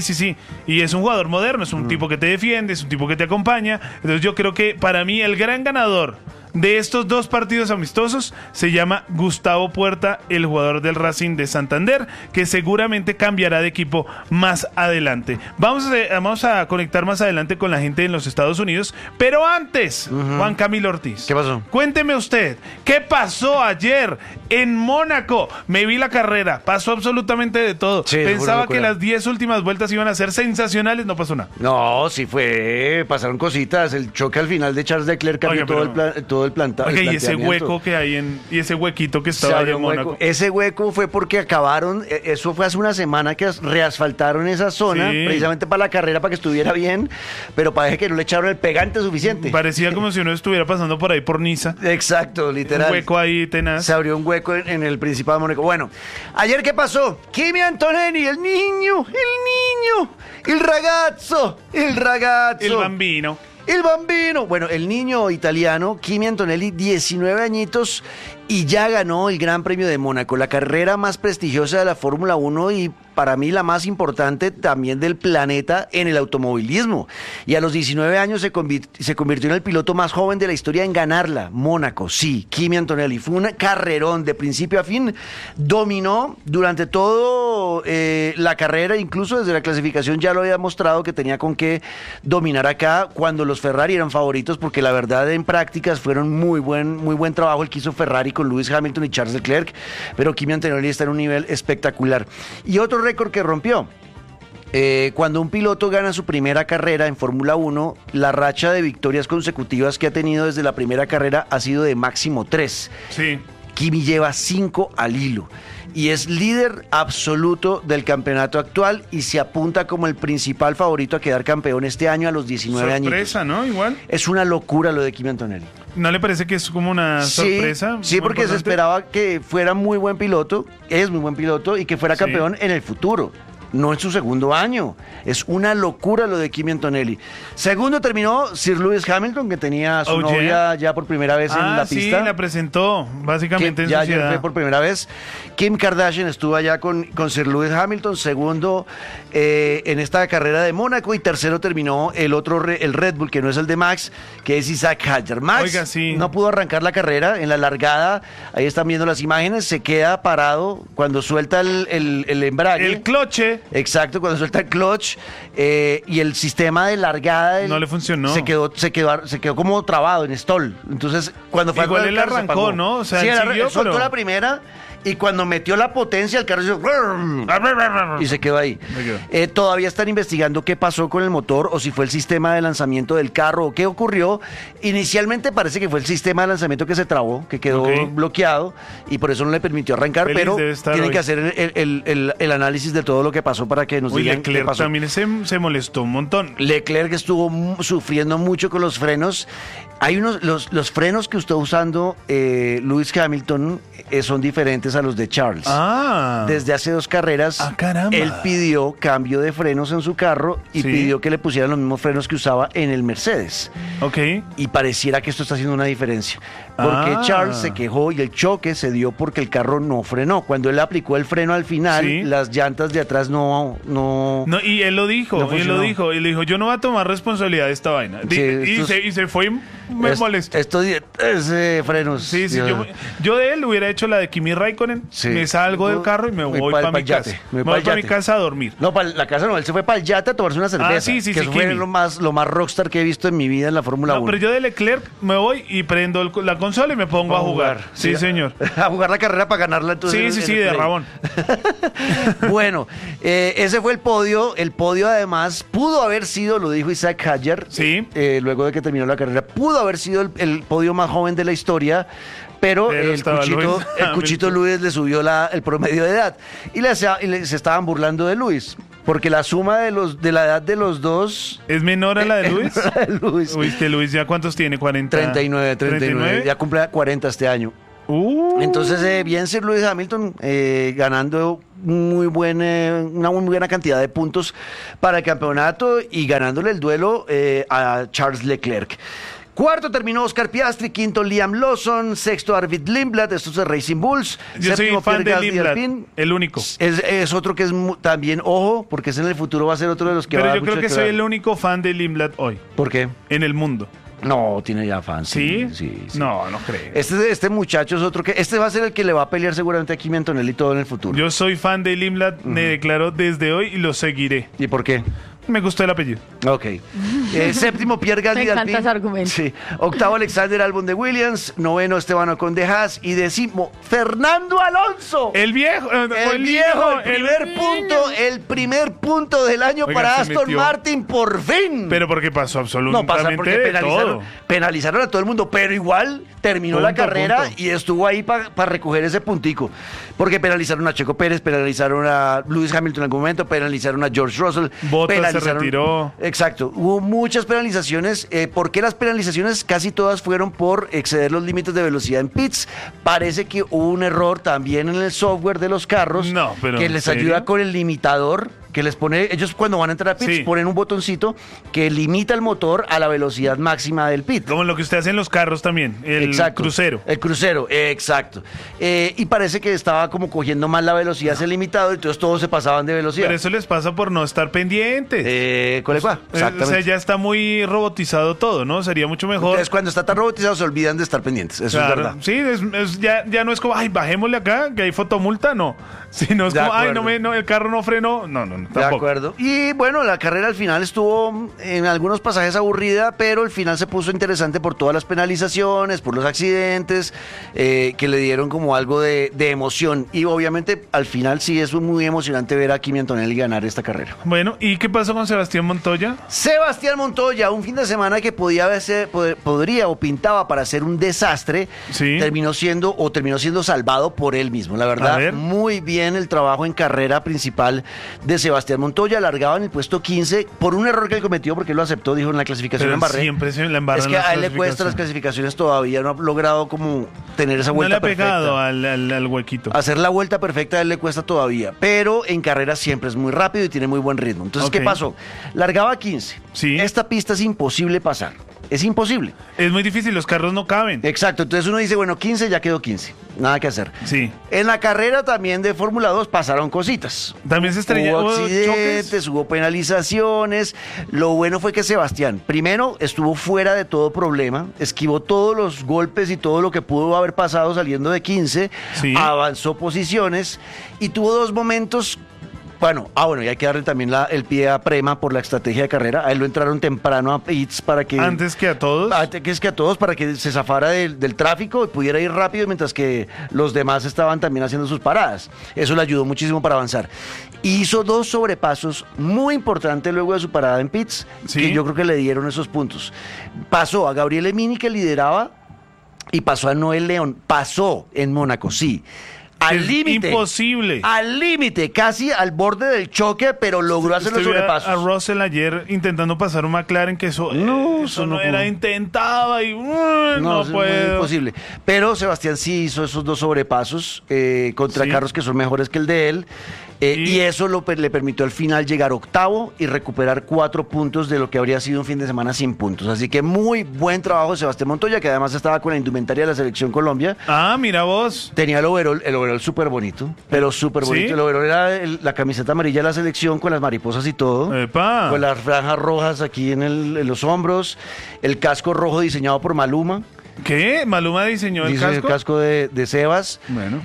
Y es un jugador moderno, es un tipo que te defiende, es un tipo que te acompaña. Entonces yo creo que para mí el gran ganador de estos dos partidos amistosos se llama Gustavo Puerta, el jugador del Racing de Santander, que seguramente cambiará de equipo más adelante. Vamos a conectar más adelante con la gente en los Estados Unidos, pero antes, Juan Camilo Ortiz. ¿Qué pasó? Cuénteme usted, ¿qué pasó ayer en Mónaco? Me vi la carrera, pasó absolutamente de todo. Sí, pensaba que las 10 últimas vueltas iban a ser sensacionales, no pasó nada. No, sí pasaron cositas, el choque al final de Charles Leclerc cambió todo el plantado. Y ese hueco que hay y ese huequito que estaba ahí en Mónaco. Ese hueco fue porque acabaron, eso fue hace una semana que reasfaltaron esa zona, precisamente para la carrera, para que estuviera bien, pero parece que no le echaron el pegante suficiente. Parecía como si uno estuviera pasando por ahí por Niza. Exacto, literal. Un hueco ahí tenaz. Se abrió un hueco en el Principado de Mónaco. Bueno, ayer ¿qué pasó? Kimi Antonelli, el niño, el ragazzo. El bambino. El bambino. Bueno, el niño italiano, Kimi Antonelli, 19 añitos, y ya ganó el Gran Premio de Mónaco, la carrera más prestigiosa de la Fórmula 1 y para mí la más importante también del planeta en el automovilismo. Y a los 19 años se convirtió en el piloto más joven de la historia en ganarla. Mónaco, sí, Kimi Antonelli. Fue un carrerón de principio a fin. Dominó durante todo la carrera, incluso desde la clasificación ya lo había mostrado que tenía con qué dominar acá cuando los Ferrari eran favoritos, porque la verdad en prácticas fueron muy buen trabajo el que hizo Ferrari con Lewis Hamilton y Charles Leclerc, pero Kimi Antonelli está en un nivel espectacular. Y otro récord que rompió. Cuando un piloto gana su primera carrera en Fórmula 1, la racha de victorias consecutivas que ha tenido desde la primera carrera ha sido de máximo 3. Sí. Kimi lleva 5 al hilo y es líder absoluto del campeonato actual y se apunta como el principal favorito a quedar campeón este año a los 19 años. Sorpresa, ¿no? Igual. Es una locura lo de Kimi Antonelli. ¿No le parece que es como una sorpresa? Sí, porque se esperaba que fuera muy buen piloto, es muy buen piloto y que fuera campeón en el futuro. No en su segundo año. Es una locura lo de Kimi Antonelli. Segundo terminó Sir Lewis Hamilton, que tenía a su novia ya por primera vez en la pista. Sí, la presentó básicamente en sociedad. Ya fue por primera vez. Kim Kardashian estuvo allá con Sir Lewis Hamilton. Segundo en esta carrera de Mónaco. Y tercero terminó el Red Bull, que no es el de Max, que es Isaac Hadjar. Max no pudo arrancar la carrera en la largada. Ahí están viendo las imágenes. Se queda parado cuando suelta el embrague. El cloche. Exacto, cuando suelta el clutch y el sistema de largada no le funcionó. Se quedó como trabado en stall. Entonces, cuando fue igual él arrancó, ¿no? O sea, él soltó la primera y cuando metió la potencia el carro hizo y se quedó ahí. Todavía están investigando qué pasó con el motor o si fue el sistema de lanzamiento del carro o qué ocurrió. Inicialmente parece que fue el sistema de lanzamiento que se trabó, que quedó bloqueado y por eso no le permitió arrancar, pero tienen que hacer el análisis de todo lo que pasó para que nos digan Leclerc qué pasó. También se molestó un montón. Leclerc estuvo sufriendo mucho con los frenos. Hay los frenos que está usando Lewis Hamilton son diferentes a los de Charles. Desde hace 2 carreras, él pidió cambio de frenos en su carro y pidió que le pusieran los mismos frenos que usaba en el Mercedes. Y pareciera que esto está haciendo una diferencia. Porque Charles se quejó y el choque se dio porque el carro no frenó. Cuando él aplicó el freno al final, las llantas de atrás no, y él lo dijo, él le dijo, yo no voy a tomar responsabilidad de esta vaina. Y se fue me molesto. Estos frenos. Sí, yo de él hubiera hecho la de Kimi Raikkonen, me salgo del carro y me voy para mi casa. Me voy para mi casa a dormir. No, para la casa no, él se fue para el yate a tomarse una cerveza. Sí, que eso fue lo más rockstar que he visto en mi vida en la Fórmula 1. Pero yo de Leclerc me voy y prendo la consola y me pongo a jugar. Sí, señor. A jugar la carrera para ganarla entonces. Sí, de Rabón. Bueno, ese fue el podio. El podio además pudo haber sido, lo dijo Isaac Hadjar, luego de que terminó la carrera, pudo haber sido el podio más joven de la historia, pero el Cuchito Luis le subió el promedio de edad y se estaban burlando de Luis. Porque la suma de la edad de los dos... ¿Es menor a la de Luis? Luis. Uy, que Luis ya ¿cuántos tiene? ¿40? 39. Ya cumple 40 este año. Entonces, bien Sir Lewis Hamilton ganando una muy buena cantidad de puntos para el campeonato y ganándole el duelo a Charles Leclerc. Cuarto terminó Oscar Piastri, quinto Liam Lawson, sexto Arvid Lindblad, estos de Racing Bulls. Yo soy fan de Lindblad, el único. Es otro que es también, ojo, porque en el futuro va a ser otro de los que va a dar. Pero yo creo que soy el único fan de Lindblad hoy. ¿Por qué? En el mundo. No, tiene ya fans. ¿Sí? Sí. No creo. Este muchacho es otro que... Este va a ser el que le va a pelear seguramente a Kimi Antonelli todo en el futuro. Yo soy fan de Lindblad, me declaro desde hoy y lo seguiré. ¿Y por qué? Me gustó el apellido. Ok. Séptimo, Pierre Gasly de Alpine. Me encanta ese argumento. Sí. Octavo, Alexander Albon de Williams. Noveno, Esteban Ocon de Haas. Y décimo, Fernando Alonso. El viejo. El primer punto del año para Aston Martin, por fin. Pero porque pasó absolutamente todo. Penalizaron a todo el mundo, pero igual terminó la carrera y estuvo ahí para recoger ese puntico. Porque penalizaron a Checo Pérez, penalizaron a Lewis Hamilton en algún momento, penalizaron a George Russell. Bottas se retiró. Exacto. Hubo muchas penalizaciones. ¿Por qué las penalizaciones? Casi todas fueron por exceder los límites de velocidad en pits. Parece que hubo un error también en el software de los carros que les ayuda con el limitador. Que les pone, ellos cuando van a entrar a pits ponen un botoncito que limita el motor a la velocidad máxima del pit. Como lo que usted hace en los carros también, crucero. El crucero, exacto. Y parece que estaba como cogiendo mal la velocidad ese limitador, entonces todos se pasaban de velocidad. Pero eso les pasa por no estar pendientes. Exactamente. O sea, ya está muy robotizado todo, ¿no? Sería mucho mejor. Entonces cuando está tan robotizado se olvidan de estar pendientes, eso es verdad. Sí, ya no es como, bajémosle acá, que hay fotomulta, no. Si no es como, el carro no frenó, no. De acuerdo. Y bueno, la carrera al final estuvo en algunos pasajes aburrida, pero al final se puso interesante por todas las penalizaciones, por los accidentes, que le dieron como algo de emoción. Y obviamente al final sí es muy emocionante ver a Kimi Antonelli ganar esta carrera. Bueno, ¿y qué pasó con Sebastián Montoya? Sebastián Montoya, un fin de semana que podría o pintaba para ser un desastre, terminó siendo salvado por él mismo. La verdad, muy bien el trabajo en carrera principal de Sebastián Montoya. Largaba en el puesto 15 por un error que él cometió, porque él lo aceptó, dijo en la clasificación. Pero embarré. Siempre se la embarra. Es que a él le cuesta las clasificaciones todavía, no ha logrado como tener esa vuelta perfecta. No le ha pegado al huequito. Hacer la vuelta perfecta a él le cuesta todavía, pero en carrera siempre es muy rápido y tiene muy buen ritmo. Entonces, ¿qué pasó? Largaba 15. Esta pista es imposible pasar. Es imposible. Es muy difícil, los carros no caben. Exacto, entonces uno dice, bueno, 15, ya quedó 15. Nada que hacer. Sí. En la carrera también de Fórmula 2 pasaron cositas. También se estrellaron. Hubo accidentes, hubo penalizaciones. Lo bueno fue que Sebastián, primero, estuvo fuera de todo problema, esquivó todos los golpes y todo lo que pudo haber pasado saliendo de 15, avanzó posiciones y tuvo dos momentos. Bueno, y hay que darle también el pie a Prema por la estrategia de carrera. A él lo entraron temprano a pits para que... Antes que a todos, para que se zafara del tráfico y pudiera ir rápido, mientras que los demás estaban también haciendo sus paradas. Eso le ayudó muchísimo para avanzar. Hizo dos sobrepasos muy importantes luego de su parada en pits, que yo creo que le dieron esos puntos. Pasó a Gabriel Emini, que lideraba, y pasó a Noel León. Pasó en Mónaco, sí. Al límite. Imposible. Al límite, casi al borde del choque, pero logró hacer los sobrepasos. A Russell ayer intentando pasar un McLaren que eso no era, intentaba y no puede. Es imposible. Pero Sebastián sí hizo esos dos sobrepasos contra carros que son mejores que el de él. Y eso le permitió al final llegar octavo y recuperar 4 puntos de lo que habría sido un fin de semana sin puntos. Así que muy buen trabajo de Sebastián Montoya, que además estaba con la indumentaria de la Selección Colombia. Ah, mira vos. Tenía el overall overol súper bonito, pero súper bonito. ¿Sí? El overol era la camiseta amarilla de la selección con las mariposas y todo. ¡Epa! Con las franjas rojas aquí en los hombros. El casco rojo diseñado por Maluma. ¿Qué? ¿Maluma diseñó el Dice casco? el casco de Sebas. Bueno.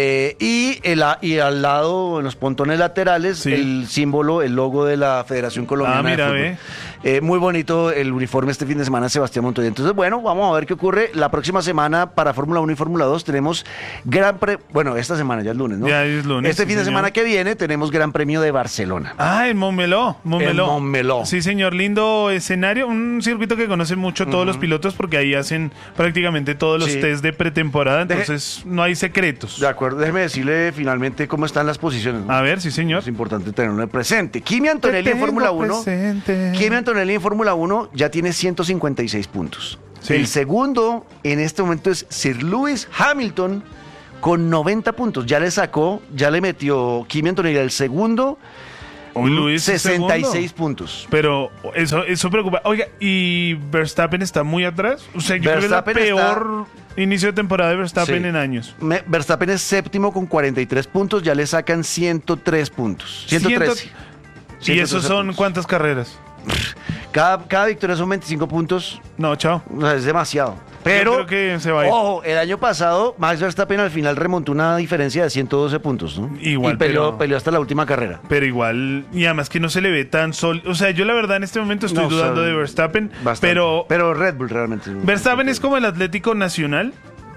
Y al lado, en los pontones laterales, Sí. el símbolo, el logo de la Federación Colombiana mira, de Fútbol. Muy bonito el uniforme este fin de semana de Sebastián Montoya. Entonces, bueno, vamos a ver qué ocurre. La próxima semana para Fórmula 1 y Fórmula 2 tenemos bueno, esta semana ya es lunes, ¿no? Ya es lunes, Este sí, fin de señor. semana que viene tenemos Gran Premio de Barcelona. Ah, en Montmeló. En Montmeló. Sí, señor, lindo escenario. Un circuito que conocen mucho todos los pilotos porque ahí hacen prácticamente todos los Sí. test de pretemporada. Entonces, no hay secretos. De acuerdo, déjeme decirle finalmente cómo están las posiciones, ¿no? A ver, sí, señor. Es importante tenerlo presente. Kimi Antonelli en Te Fórmula tengo 1. presente. Kimi Antonelli en Fórmula 1 ya tiene 156 puntos. Sí. El segundo en este momento es Sir Lewis Hamilton con 90 puntos. Ya le metió Kimi Antonelli al segundo Uy, Luis, 66 segundo. puntos. Pero eso preocupa. Oiga, ¿y Verstappen está muy atrás? O sea, yo Verstappen creo que es el peor inicio de temporada de Verstappen Sí. en años. Verstappen es séptimo con 43 puntos, ya le sacan 103 puntos. 113. ¿Y esos son puntos. cuántas carreras? Cada victoria son 25 puntos. No, chao. O sea, es demasiado. Pero, Yo creo que se va a ir. ojo, el año pasado Max Verstappen al final remontó una diferencia de 112 puntos, ¿no? Igual, y peleó pero hasta la última carrera. Pero igual, y además que no se le ve tan sólido. O sea, yo la verdad en este momento estoy No, dudando o sea, de Verstappen, Bastante. pero Red Bull realmente. Verstappen es como el Atlético Nacional,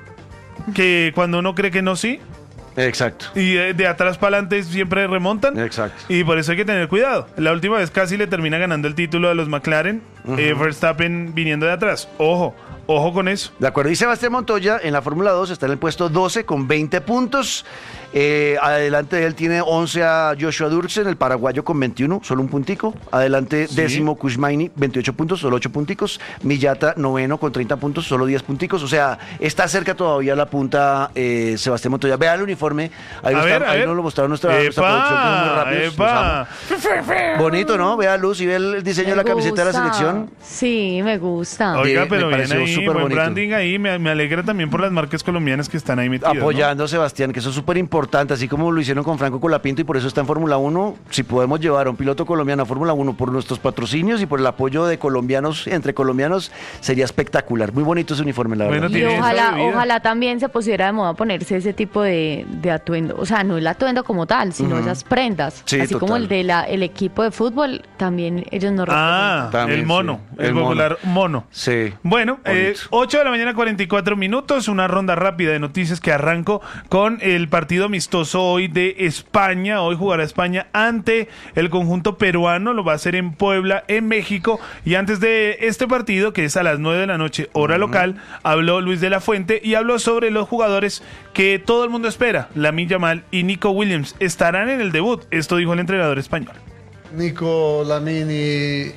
que cuando uno cree que no, sí, Exacto. y de atrás para adelante siempre remontan. Exacto. Y por eso hay que tener cuidado. La última vez casi le termina ganando el título a los McLaren, Verstappen viniendo de atrás. Ojo con eso. De acuerdo. Y Sebastián Montoya en la Fórmula 2 está en el puesto 12 con 20 puntos. Adelante de él tiene 11 a Joshua Durksen, el paraguayo con 21, solo un puntico. Adelante Sí. décimo Kushmaini, 28 puntos, solo 8 punticos. Millata noveno con 30 puntos, solo 10 punticos. O sea, está cerca todavía la punta Sebastián Montoya. Vea el uniforme. Ahí, A ver, ahí nos lo mostraron nuestra producción, que son muy rápidos. ¡Epa! Los amo. Bonito, ¿no? Vea Luz y ve el diseño de la camiseta de la selección. Sí, me gusta. Oiga, Me pero bien pareció ahí, súper buen bonito. branding ahí. Me alegra también por las marcas colombianas que están ahí metidas, ¿no? Apoyando a Sebastián, que eso es súper importante, así como lo hicieron con Franco Colapinto y por eso está en Fórmula 1. Si podemos llevar a un piloto colombiano a Fórmula 1 por nuestros patrocinios y por el apoyo de colombianos, entre colombianos, sería espectacular. Muy bonito ese uniforme, la Bueno, verdad. Y tiene esa ojalá, bebida. ojalá también se pusiera de moda ponerse ese tipo de atuendo. O sea, no el atuendo como tal, sino esas prendas. Sí, Así como total. el equipo de fútbol, también ellos nos Ah, También, el mono, sí. el El mono. popular mono. Sí. Bueno, Bonito. 8 de la mañana, 44 minutos, una ronda rápida de noticias que arranco con el partido amistoso hoy de España. Hoy jugará España ante el conjunto peruano, lo va a hacer en Puebla, en México. Y antes de este partido, que es a las 9 de la noche, hora local, habló Luis de la Fuente y habló sobre los jugadores que todo el mundo espera. Lamine Yamal y Nico Williams estarán en el debut. Esto dijo el entrenador español. Nico, Lamine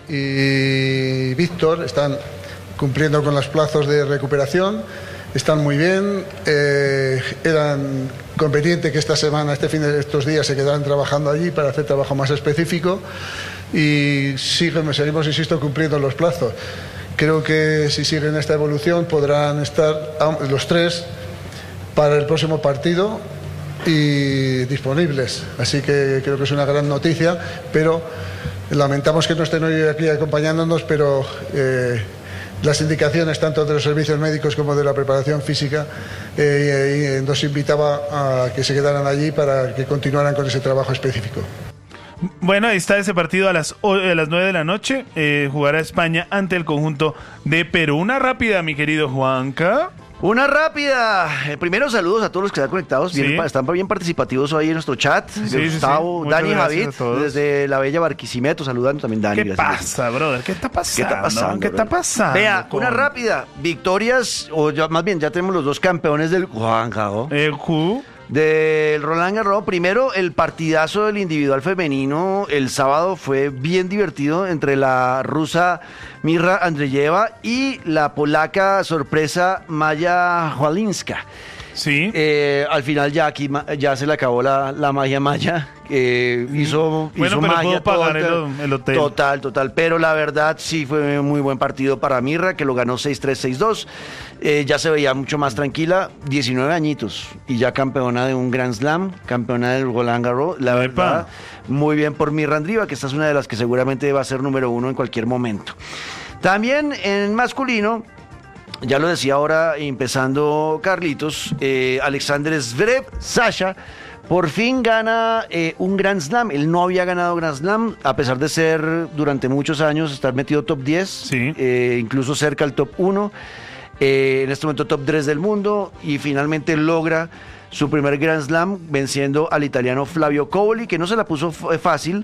y Víctor están cumpliendo con los plazos de recuperación, están muy bien, eran conveniente que esta semana, estos días se quedaran trabajando allí para hacer trabajo más específico y seguimos, insisto, cumpliendo los plazos. Creo que si siguen esta evolución podrán estar los tres para el próximo partido y disponibles, así que creo que es una gran noticia, pero lamentamos que no estén hoy aquí acompañándonos, pero las indicaciones tanto de los servicios médicos como de la preparación física nos invitaba a que se quedaran allí para que continuaran con ese trabajo específico. Bueno, ahí está ese partido a las 9 de la noche. Jugará España ante el conjunto de Perú. Una rápida, mi querido Juanca. Una rápida. Primero, saludos a todos los que están conectados. Sí. Están bien participativos hoy en nuestro chat. Sí, Gustavo, sí. Muchas Dani y gracias Javid, a todos. desde la bella Barquisimeto, saludando también Dani. ¿Qué gracias. pasa, brother? ¿Qué está ¿Qué pasando? está pasando? ¿Qué está brother? pasando? Vea, con- una rápida. Victorias, o más bien, ya tenemos los dos campeones del Juanjao. Del Roland Garros. Primero, el partidazo del individual femenino el sábado fue bien divertido entre la rusa Mirra Andreyeva y la polaca sorpresa Maya Chwalinska. Sí. Al final ya aquí ya se le acabó la magia maya. Hizo pero magia. puedo pagar el hotel. Total. Pero la verdad sí fue muy buen partido para Mirra, que lo ganó 6-3, 6-2. Ya se veía mucho más tranquila. 19 añitos y ya campeona de un Grand Slam, campeona del Roland Garros. La verdad, muy bien por Mirra Andrieva, que esta es una de las que seguramente va a ser número 1 en cualquier momento. También en masculino, ya lo decía ahora, empezando Carlitos, Alexander Zverev, Sasha, por fin gana un Grand Slam. Él no había ganado Grand Slam, a pesar de ser durante muchos años, estar metido top 10, sí. Incluso cerca al top 1, en este momento top 3 del mundo, y finalmente logra su primer Grand Slam venciendo al italiano Flavio Cobolli, que no se la puso fácil.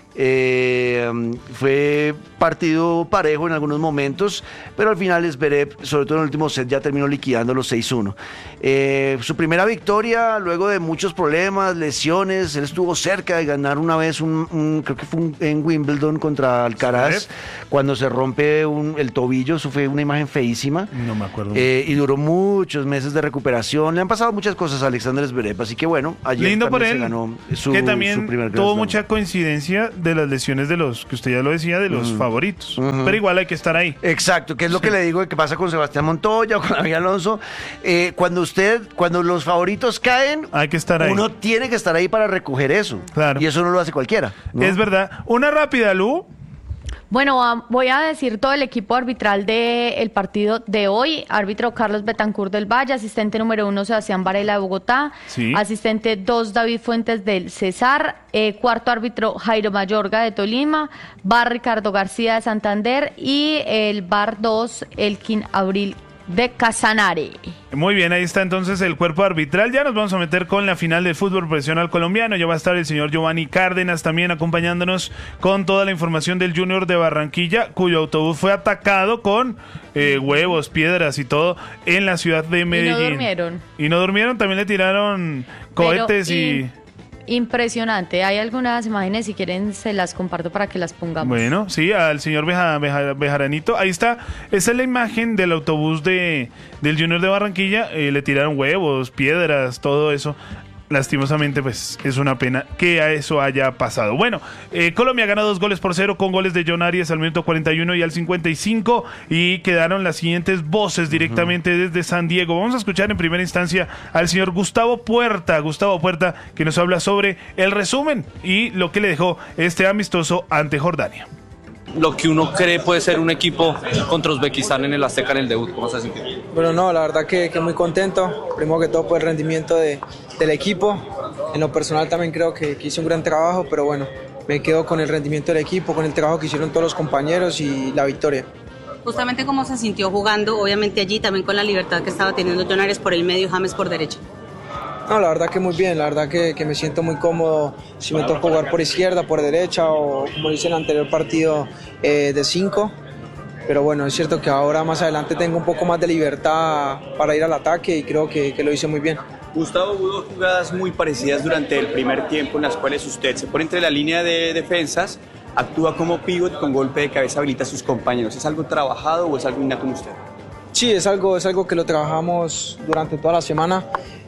Fue partido parejo en algunos momentos, pero al final Zverev, sobre todo en el último set, ya terminó liquidando los 6-1. Su primera victoria luego de muchos problemas, lesiones. Él estuvo cerca de ganar una vez creo que fue en Wimbledon contra Alcaraz, cuando se rompe el tobillo. Eso fue una imagen feísima, no me acuerdo, y duró muchos meses de recuperación. Le han pasado muchas cosas a Alexander Zverev, así que bueno, ayer lindo por él, se ganó que también su primer Grand tuvo Slam. mucha coincidencia de las lesiones de los, que usted ya lo decía, de los favoritos. Pero igual hay que estar ahí. Exacto, que es lo que le digo que pasa con Sebastián Montoya o con David Alonso. Cuando los favoritos caen, hay que estar ahí. Uno tiene que estar ahí para recoger eso. Claro. Y eso no lo hace cualquiera, ¿no? Es verdad. Una rápida, Lu. Bueno, voy a decir todo el equipo arbitral del partido de hoy. Árbitro Carlos Betancourt del Valle, asistente número 1 Sebastián Varela de Bogotá, sí. Asistente 2 David Fuentes del Cesar, cuarto árbitro Jairo Mayorga de Tolima, VAR Ricardo García de Santander y el VAR 2 Elkin Abril de Casanare. Muy bien, ahí está entonces el cuerpo arbitral. Ya nos vamos a meter con la final del fútbol profesional colombiano. Ya va a estar el señor Giovanni Cárdenas también acompañándonos con toda la información del Junior de Barranquilla, cuyo autobús fue atacado con huevos, piedras y todo en la ciudad de Medellín. Y no durmieron, también le tiraron cohetes y... Impresionante. Hay algunas imágenes, si quieren se las comparto para que las pongamos. Bueno, sí, al señor Bejaranito. Ahí está. Esa es la imagen del autobús del Junior de Barranquilla. Le tiraron huevos, piedras, todo eso. Lastimosamente, pues es una pena que a eso haya pasado. Bueno, Colombia gana 2-0 con goles de John Arias al minuto 41 y al 55, y quedaron las siguientes voces directamente desde San Diego. Vamos a escuchar en primera instancia al señor Gustavo Puerta, que nos habla sobre el resumen y lo que le dejó este amistoso ante Jordania. Lo que uno cree puede ser un equipo contra Uzbekistán en el Azteca en el debut. ¿Cómo se siente? Bueno, no, la verdad que muy contento. Primero que todo por el rendimiento del equipo. En lo personal también creo que hice un gran trabajo, pero bueno, me quedo con el rendimiento del equipo, con el trabajo que hicieron todos los compañeros y la victoria. Justamente cómo se sintió jugando, obviamente allí también con la libertad que estaba teniendo John Arias por el medio, James por derecha. No, la verdad que muy bien, la verdad que me siento muy cómodo si me toca jugar por izquierda, por derecha o como hice en el anterior partido de 5. Pero bueno, es cierto que ahora más adelante tengo un poco más de libertad para ir al ataque y creo que lo hice muy bien. Gustavo, hubo jugadas muy parecidas durante el primer tiempo en las cuales usted se pone entre la línea de defensas, actúa como pívot, con golpe de cabeza habilita a sus compañeros. ¿Es algo trabajado o es algo innato en usted? Sí, es algo que lo trabajamos durante toda la semana.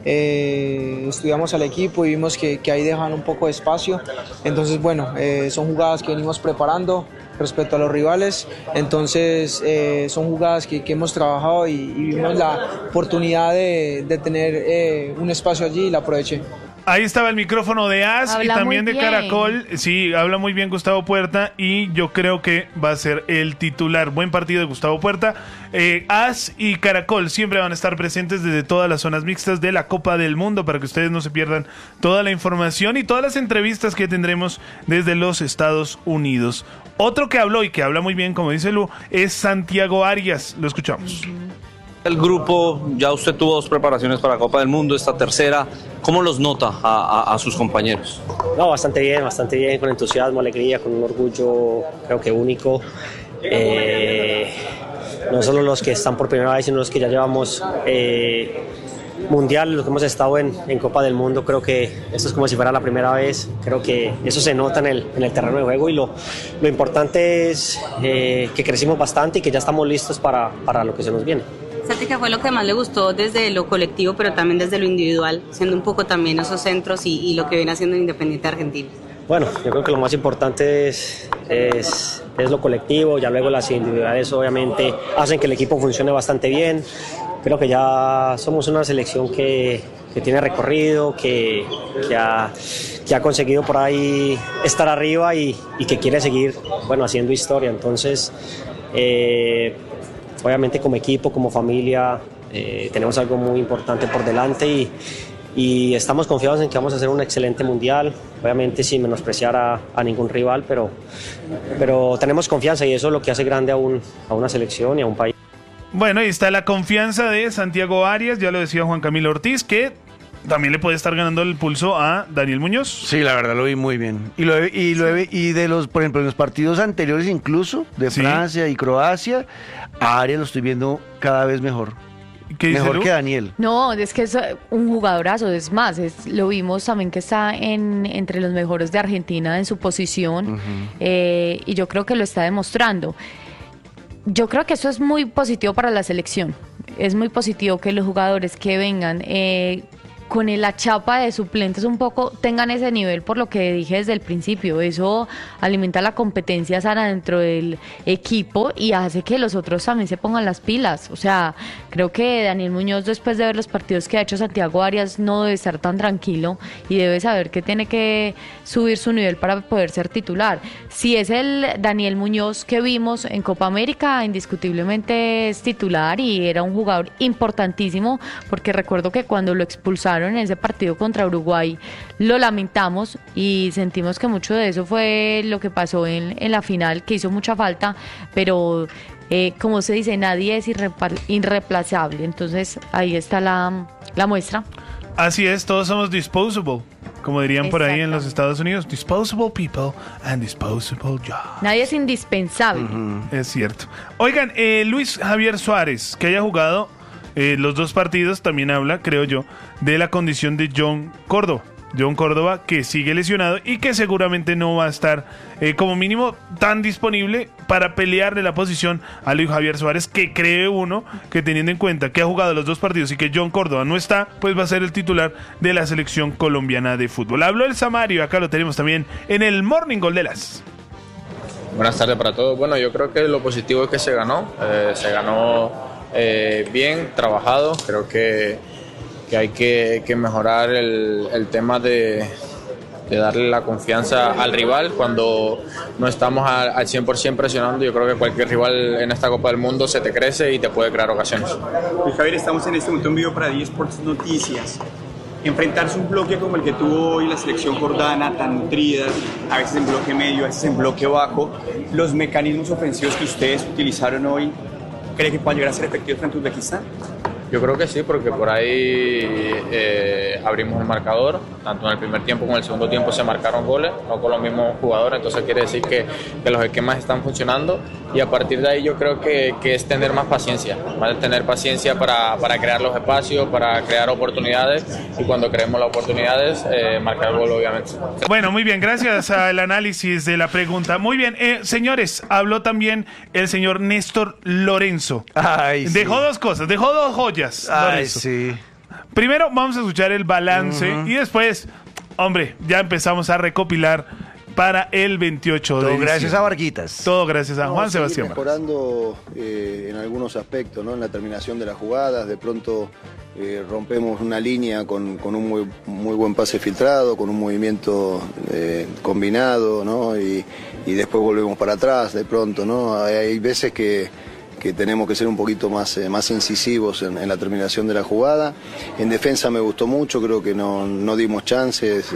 Estudiamos al equipo y vimos que ahí dejan un poco de espacio. Entonces, bueno, son jugadas que venimos preparando respecto a los rivales. Entonces, son jugadas que hemos trabajado y vimos la oportunidad de tener un espacio allí y la aproveché. Ahí estaba el micrófono de AS y también de Caracol. Sí, habla muy bien Gustavo Puerta y yo creo que va a ser el titular. Buen partido de Gustavo Puerta. AS y Caracol siempre van a estar presentes desde todas las zonas mixtas de la Copa del Mundo para que ustedes no se pierdan toda la información y todas las entrevistas que tendremos desde los Estados Unidos. Otro que habló y que habla muy bien, como dice Lu, es Santiago Arias. Lo escuchamos. El grupo, ya usted tuvo 2 preparaciones para la Copa del Mundo, esta tercera. ¿Cómo los nota a sus compañeros? No, bastante bien, con entusiasmo, alegría, con un orgullo creo que único. No solo los que están por primera vez, sino los que ya llevamos mundial, los que hemos estado en Copa del Mundo. Creo que esto es como si fuera la primera vez. Creo que eso se nota en el terreno de juego y lo importante es que crecimos bastante y que ya estamos listos para lo que se nos viene. usted qué fue lo que más le gustó desde lo colectivo, pero también desde lo individual, siendo un poco también esos centros y lo que viene haciendo Independiente Argentina? Bueno, yo creo que lo más importante es lo colectivo, ya luego las individualidades obviamente hacen que el equipo funcione bastante bien. Creo que ya somos una selección que tiene recorrido, que ha conseguido por ahí estar arriba y que quiere seguir, haciendo historia. Entonces, obviamente como equipo, como familia, tenemos algo muy importante por delante y estamos confiados en que vamos a hacer un excelente mundial, obviamente sin menospreciar a ningún rival, pero tenemos confianza y eso es lo que hace grande a una selección y a un país. Bueno, ahí está la confianza de Santiago Arias, ya lo decía Juan Camilo Ortiz, que también le puede estar ganando el pulso a Daniel Muñoz. Sí, la verdad lo vi muy bien. Y de los, por ejemplo, en los partidos anteriores incluso, de Francia y Croacia, a Arias lo estoy viendo cada vez mejor. Mejor que Daniel. No, es que es un jugadorazo, es más, lo vimos también que está entre los mejores de Argentina en su posición, y yo creo que lo está demostrando. Yo creo que eso es muy positivo para la selección, es muy positivo que los jugadores que vengan con la chapa de suplentes un poco tengan ese nivel, por lo que dije desde el principio. Eso alimenta la competencia sana dentro del equipo y hace que los otros también se pongan las pilas. O sea, creo que Daniel Muñoz, después de ver los partidos que ha hecho Santiago Arias, no debe estar tan tranquilo y debe saber que tiene que subir su nivel para poder ser titular. Si es el Daniel Muñoz que vimos en Copa América, indiscutiblemente es titular y era un jugador importantísimo, porque recuerdo que cuando lo expulsaron en ese partido contra Uruguay lo lamentamos y sentimos que mucho de eso fue lo que pasó en la final, que hizo mucha falta, pero como se dice, nadie es irreemplazable. Entonces ahí está la muestra. Así es, todos somos disposable, como dirían por ahí en los Estados Unidos, disposable people and disposable jobs. Nadie es indispensable. Es cierto. Oigan, Luis Javier Suárez, que haya jugado los dos partidos, también habla, creo yo, de la condición de John Córdoba. John Córdoba, que sigue lesionado y que seguramente no va a estar como mínimo tan disponible para pelearle la posición a Luis Javier Suárez, que cree uno que, teniendo en cuenta que ha jugado los dos partidos y que John Córdoba no está, pues va a ser el titular de la selección colombiana de fútbol. Habló el Samario, acá lo tenemos también en el Morning Gol de las. Buenas tardes para todos. Bueno, yo creo que lo positivo es que se ganó bien, trabajado. Creo que hay que mejorar el tema de darle la confianza al rival cuando no estamos al 100% presionando. Yo creo que cualquier rival en esta Copa del Mundo se te crece y te puede crear ocasiones. Luis Javier, estamos en este momento en vivo para eSports Noticias. Enfrentarse un bloque como el que tuvo hoy la selección jordana, tan nutrida, a veces en bloque medio, a veces en bloque bajo, los mecanismos ofensivos que ustedes utilizaron hoy, ¿cree que puedan llegar a ser efectivos frente a Uzbekistán? Yo creo que sí, porque por ahí abrimos el marcador, tanto en el primer tiempo como en el segundo tiempo se marcaron goles, no con los mismos jugadores, entonces quiere decir que los esquemas están funcionando y a partir de ahí yo creo que es tener más paciencia para crear los espacios, para crear oportunidades y cuando creemos las oportunidades, marcar el gol obviamente. Bueno, muy bien, gracias al análisis de la pregunta. Muy bien, señores, habló también el señor Néstor Lorenzo. Ay, dejó dos cosas, dejó dos joyas. Ay, sí. Primero vamos a escuchar el balance y después, hombre, ya empezamos a recopilar para el 28 de diciembre. Todo gracias a Varguitas. Todo gracias a Juan Sebastián. Mejorando en algunos aspectos, ¿no? En la terminación de las jugadas, de pronto rompemos una línea con un muy buen pase filtrado, con un movimiento combinado, ¿no? Y después volvemos para atrás de pronto, ¿no? Hay veces que tenemos que ser un poquito más incisivos en la terminación de la jugada. En defensa me gustó mucho, creo que no dimos chances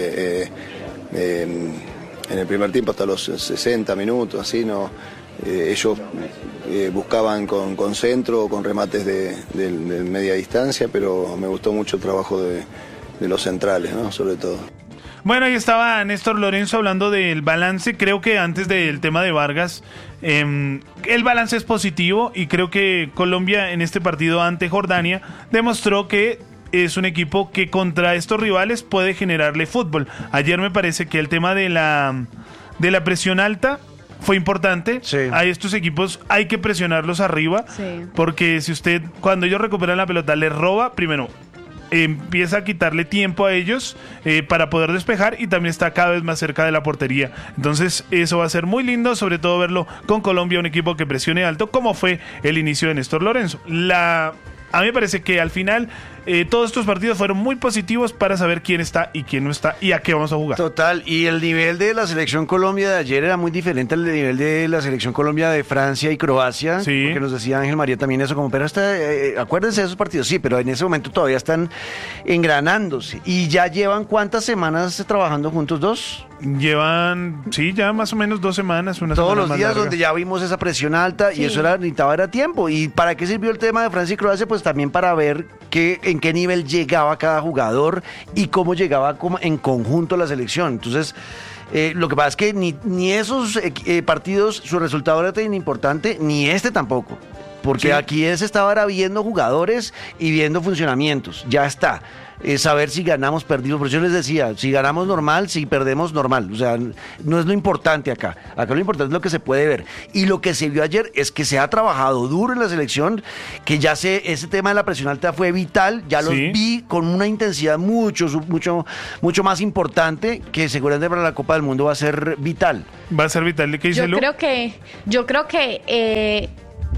en el primer tiempo hasta los 60 minutos, así, ¿no? Ellos buscaban con centro o con remates de media distancia, pero me gustó mucho el trabajo de los centrales, ¿no? Sobre todo. Bueno, ahí estaba Néstor Lorenzo hablando del balance. Creo que antes del tema de Vargas, el balance es positivo y creo que Colombia en este partido ante Jordania demostró que es un equipo que contra estos rivales puede generarle fútbol. Ayer me parece que el tema de la presión alta fue importante. Sí. A estos equipos hay que presionarlos arriba, porque si usted, cuando ellos recuperan la pelota, les roba, primero empieza a quitarle tiempo a ellos para poder despejar, y también está cada vez más cerca de la portería. Entonces eso va a ser muy lindo, sobre todo verlo con Colombia, un equipo que presione alto, como fue el inicio de Néstor Lorenzo. A mí me parece que al final todos estos partidos fueron muy positivos para saber quién está y quién no está y a qué vamos a jugar. Total, y el nivel de la selección Colombia de ayer era muy diferente al nivel de la selección Colombia de Francia y Croacia, porque nos decía Ángel María también eso, como, pero acuérdense de esos partidos, sí, pero en ese momento todavía están engranándose. ¿Y ya llevan cuántas semanas trabajando juntos? ¿2? Llevan, sí, ya más o menos 2 semanas, una todos semana los más días larga. Donde ya vimos esa presión alta, y eso necesitaba tiempo. ¿Y para qué sirvió el tema de Francia y Croacia? Pues también para ver en qué nivel llegaba cada jugador y cómo llegaba en conjunto la selección. Entonces, lo que pasa es que ni esos partidos su resultado era tan importante, ni este tampoco. Porque aquí se estaba viendo jugadores y viendo funcionamientos. Ya está. Saber si ganamos, perdimos. Por eso yo les decía, si ganamos normal, si perdemos normal. O sea, no es lo importante acá. Acá lo importante es lo que se puede ver. Y lo que se vio ayer es que se ha trabajado duro en la selección, que ya ese tema de la presión alta fue vital. Ya los vi con una intensidad mucho más importante, que seguramente para la Copa del Mundo va a ser vital. Va a ser vital. ¿Qué dice Lu? Yo creo que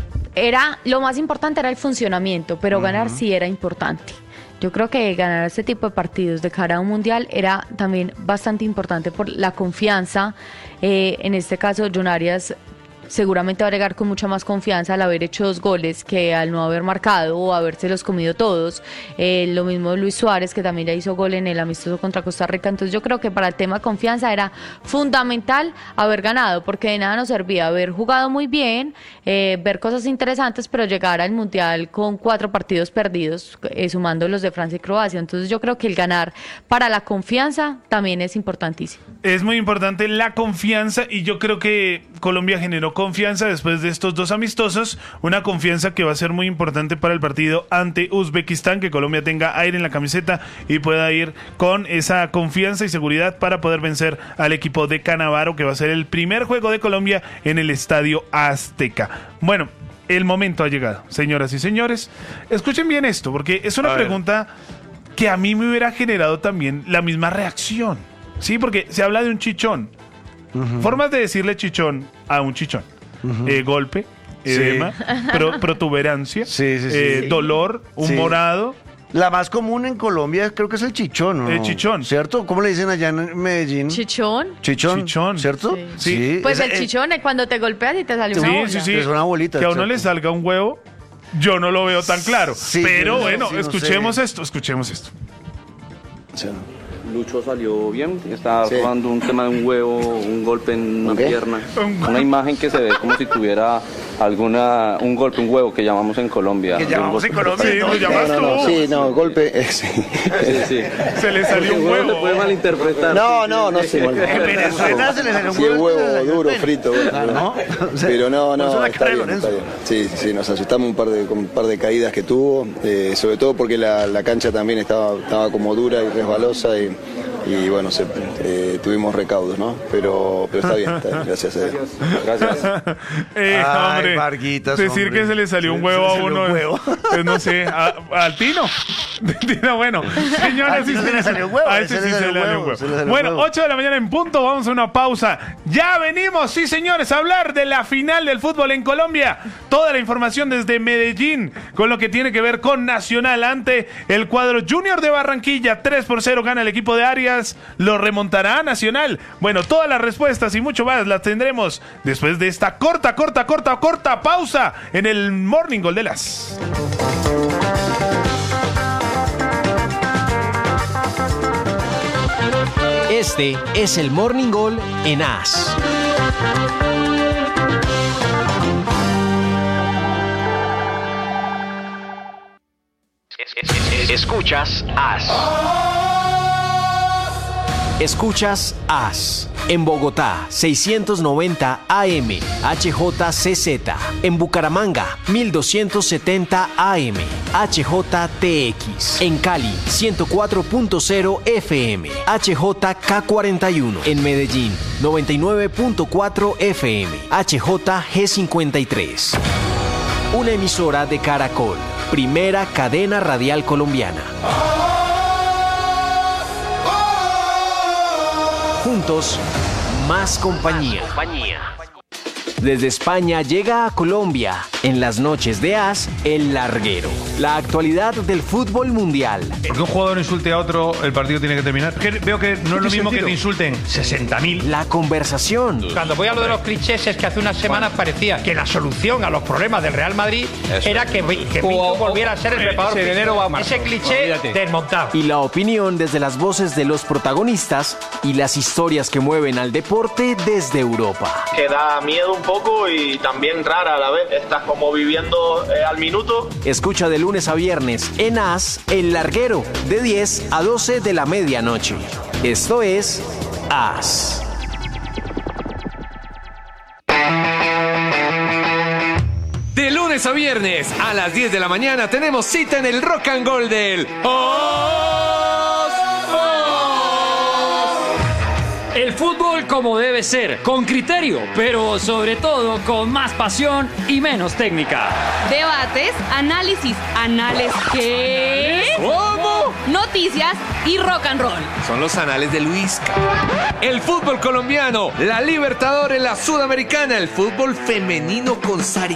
lo más importante era el funcionamiento, pero ganar sí era importante. Yo creo que ganar este tipo de partidos de cara a un mundial era también bastante importante por la confianza. En este caso, John Arias seguramente va a llegar con mucha más confianza al haber hecho 2 goles que al no haber marcado o habérselos comido todos. Lo mismo Luis Suárez, que también ya hizo gol en el amistoso contra Costa Rica. Entonces yo creo que para el tema confianza era fundamental haber ganado, porque de nada nos servía haber jugado muy bien, ver cosas interesantes, pero llegar al mundial con 4 partidos perdidos, sumando los de Francia y Croacia. Entonces yo creo que el ganar para la confianza también es importantísimo. Es muy importante la confianza, y yo creo que Colombia generó confianza después de estos 2 amistosos, una confianza que va a ser muy importante para el partido ante Uzbekistán, que Colombia tenga aire en la camiseta y pueda ir con esa confianza y seguridad para poder vencer al equipo de Canavaro, que va a ser el primer juego de Colombia en el Estadio Azteca. Bueno, el momento ha llegado, señoras y señores. Escuchen bien esto, porque es una pregunta que a mí me hubiera generado también la misma reacción. Sí, porque se habla de un chichón. Formas de decirle chichón a un chichón. Golpe, edema, protuberancia, dolor, un morado. La más común en Colombia creo que es el chichón, ¿no? El chichón. ¿Cierto? ¿Cómo le dicen allá en Medellín? ¿Chichón? Chichón, ¿cierto? Sí. Pues el chichón es cuando te golpeas y te sale una bola. Es una bolita. Que a uno le salga un huevo, yo no lo veo tan claro. Pero bueno, escuchemos esto. Sí. Lucho salió bien, está robando un tema de un huevo, un golpe en una pierna, una imagen que se ve como si tuviera un golpe, un huevo que llamamos en Colombia. ¿Que llamamos en Colombia? Sí, lo llamas tú. Sí, golpe. Sí. Se le salió un huevo. Se puede malinterpretar. No sé. En Venezuela se le salió un huevo. huevo duro, frito. ¿No? Pero no, está bien. Sí, nos asustamos con un par de caídas que tuvo, sobre todo porque la cancha también estaba como dura y resbalosa y bueno, tuvimos recaudos, ¿no? Pero está bien, gracias a Dios. Gracias. Hombre, Marquitas, decir que se le salió un huevo a uno, pues no sé, al Tino. Bueno, señoras y señores, se le salió un huevo. A ese sí se le salió un huevo. Bueno, 8 de la mañana en punto, vamos a una pausa. Ya venimos, sí señores, a hablar de la final del fútbol en Colombia. Toda la información desde Medellín, con lo que tiene que ver con Nacional ante el cuadro Junior de Barranquilla. 3-0 gana el equipo de Arias. ¿Lo remontará Nacional? Bueno, todas las respuestas y mucho más las tendremos después de esta corta pausa en el Morning Gol de las. Este es el Morning Gol en AS. Escuchas AS. Escuchas AS. En Bogotá, 690 AM, HJCZ. En Bucaramanga, 1270 AM, HJTX. En Cali, 104.0 FM, HJK41. En Medellín, 99.4 FM, HJG53. Una emisora de Caracol, primera cadena radial colombiana. Juntos, más compañía. Desde España llega a Colombia, en las noches de AS, El Larguero. La actualidad del fútbol mundial. Porque un jugador insulte a otro, el partido tiene que terminar. Veo que no es lo mismo que te insulten 60.000. La conversación. Cuando voy a lo de los clichés es que hace unas semanas parecía que la solución a los problemas del Real Madrid era que Pinto volviera a ser el preparador. Ese cliché desmontado. Y la opinión desde las voces de los protagonistas y las historias que mueven al deporte desde Europa. Que da miedo un poco y también rara a la vez. Estás como viviendo al minuto. Escucha de lunes a viernes en AS, El Larguero, de 10 a 12 de la medianoche. Esto es AS. De lunes a viernes a las 10 de la mañana tenemos cita en el Rock and Roll del El fútbol como debe ser, con criterio, pero sobre todo con más pasión y menos técnica. Debates, análisis, ¿qué? ¿Cómo? Noticias y rock and roll. Son los anales de Luisca. El fútbol colombiano, la Libertadores, la Sudamericana, el fútbol femenino con Sari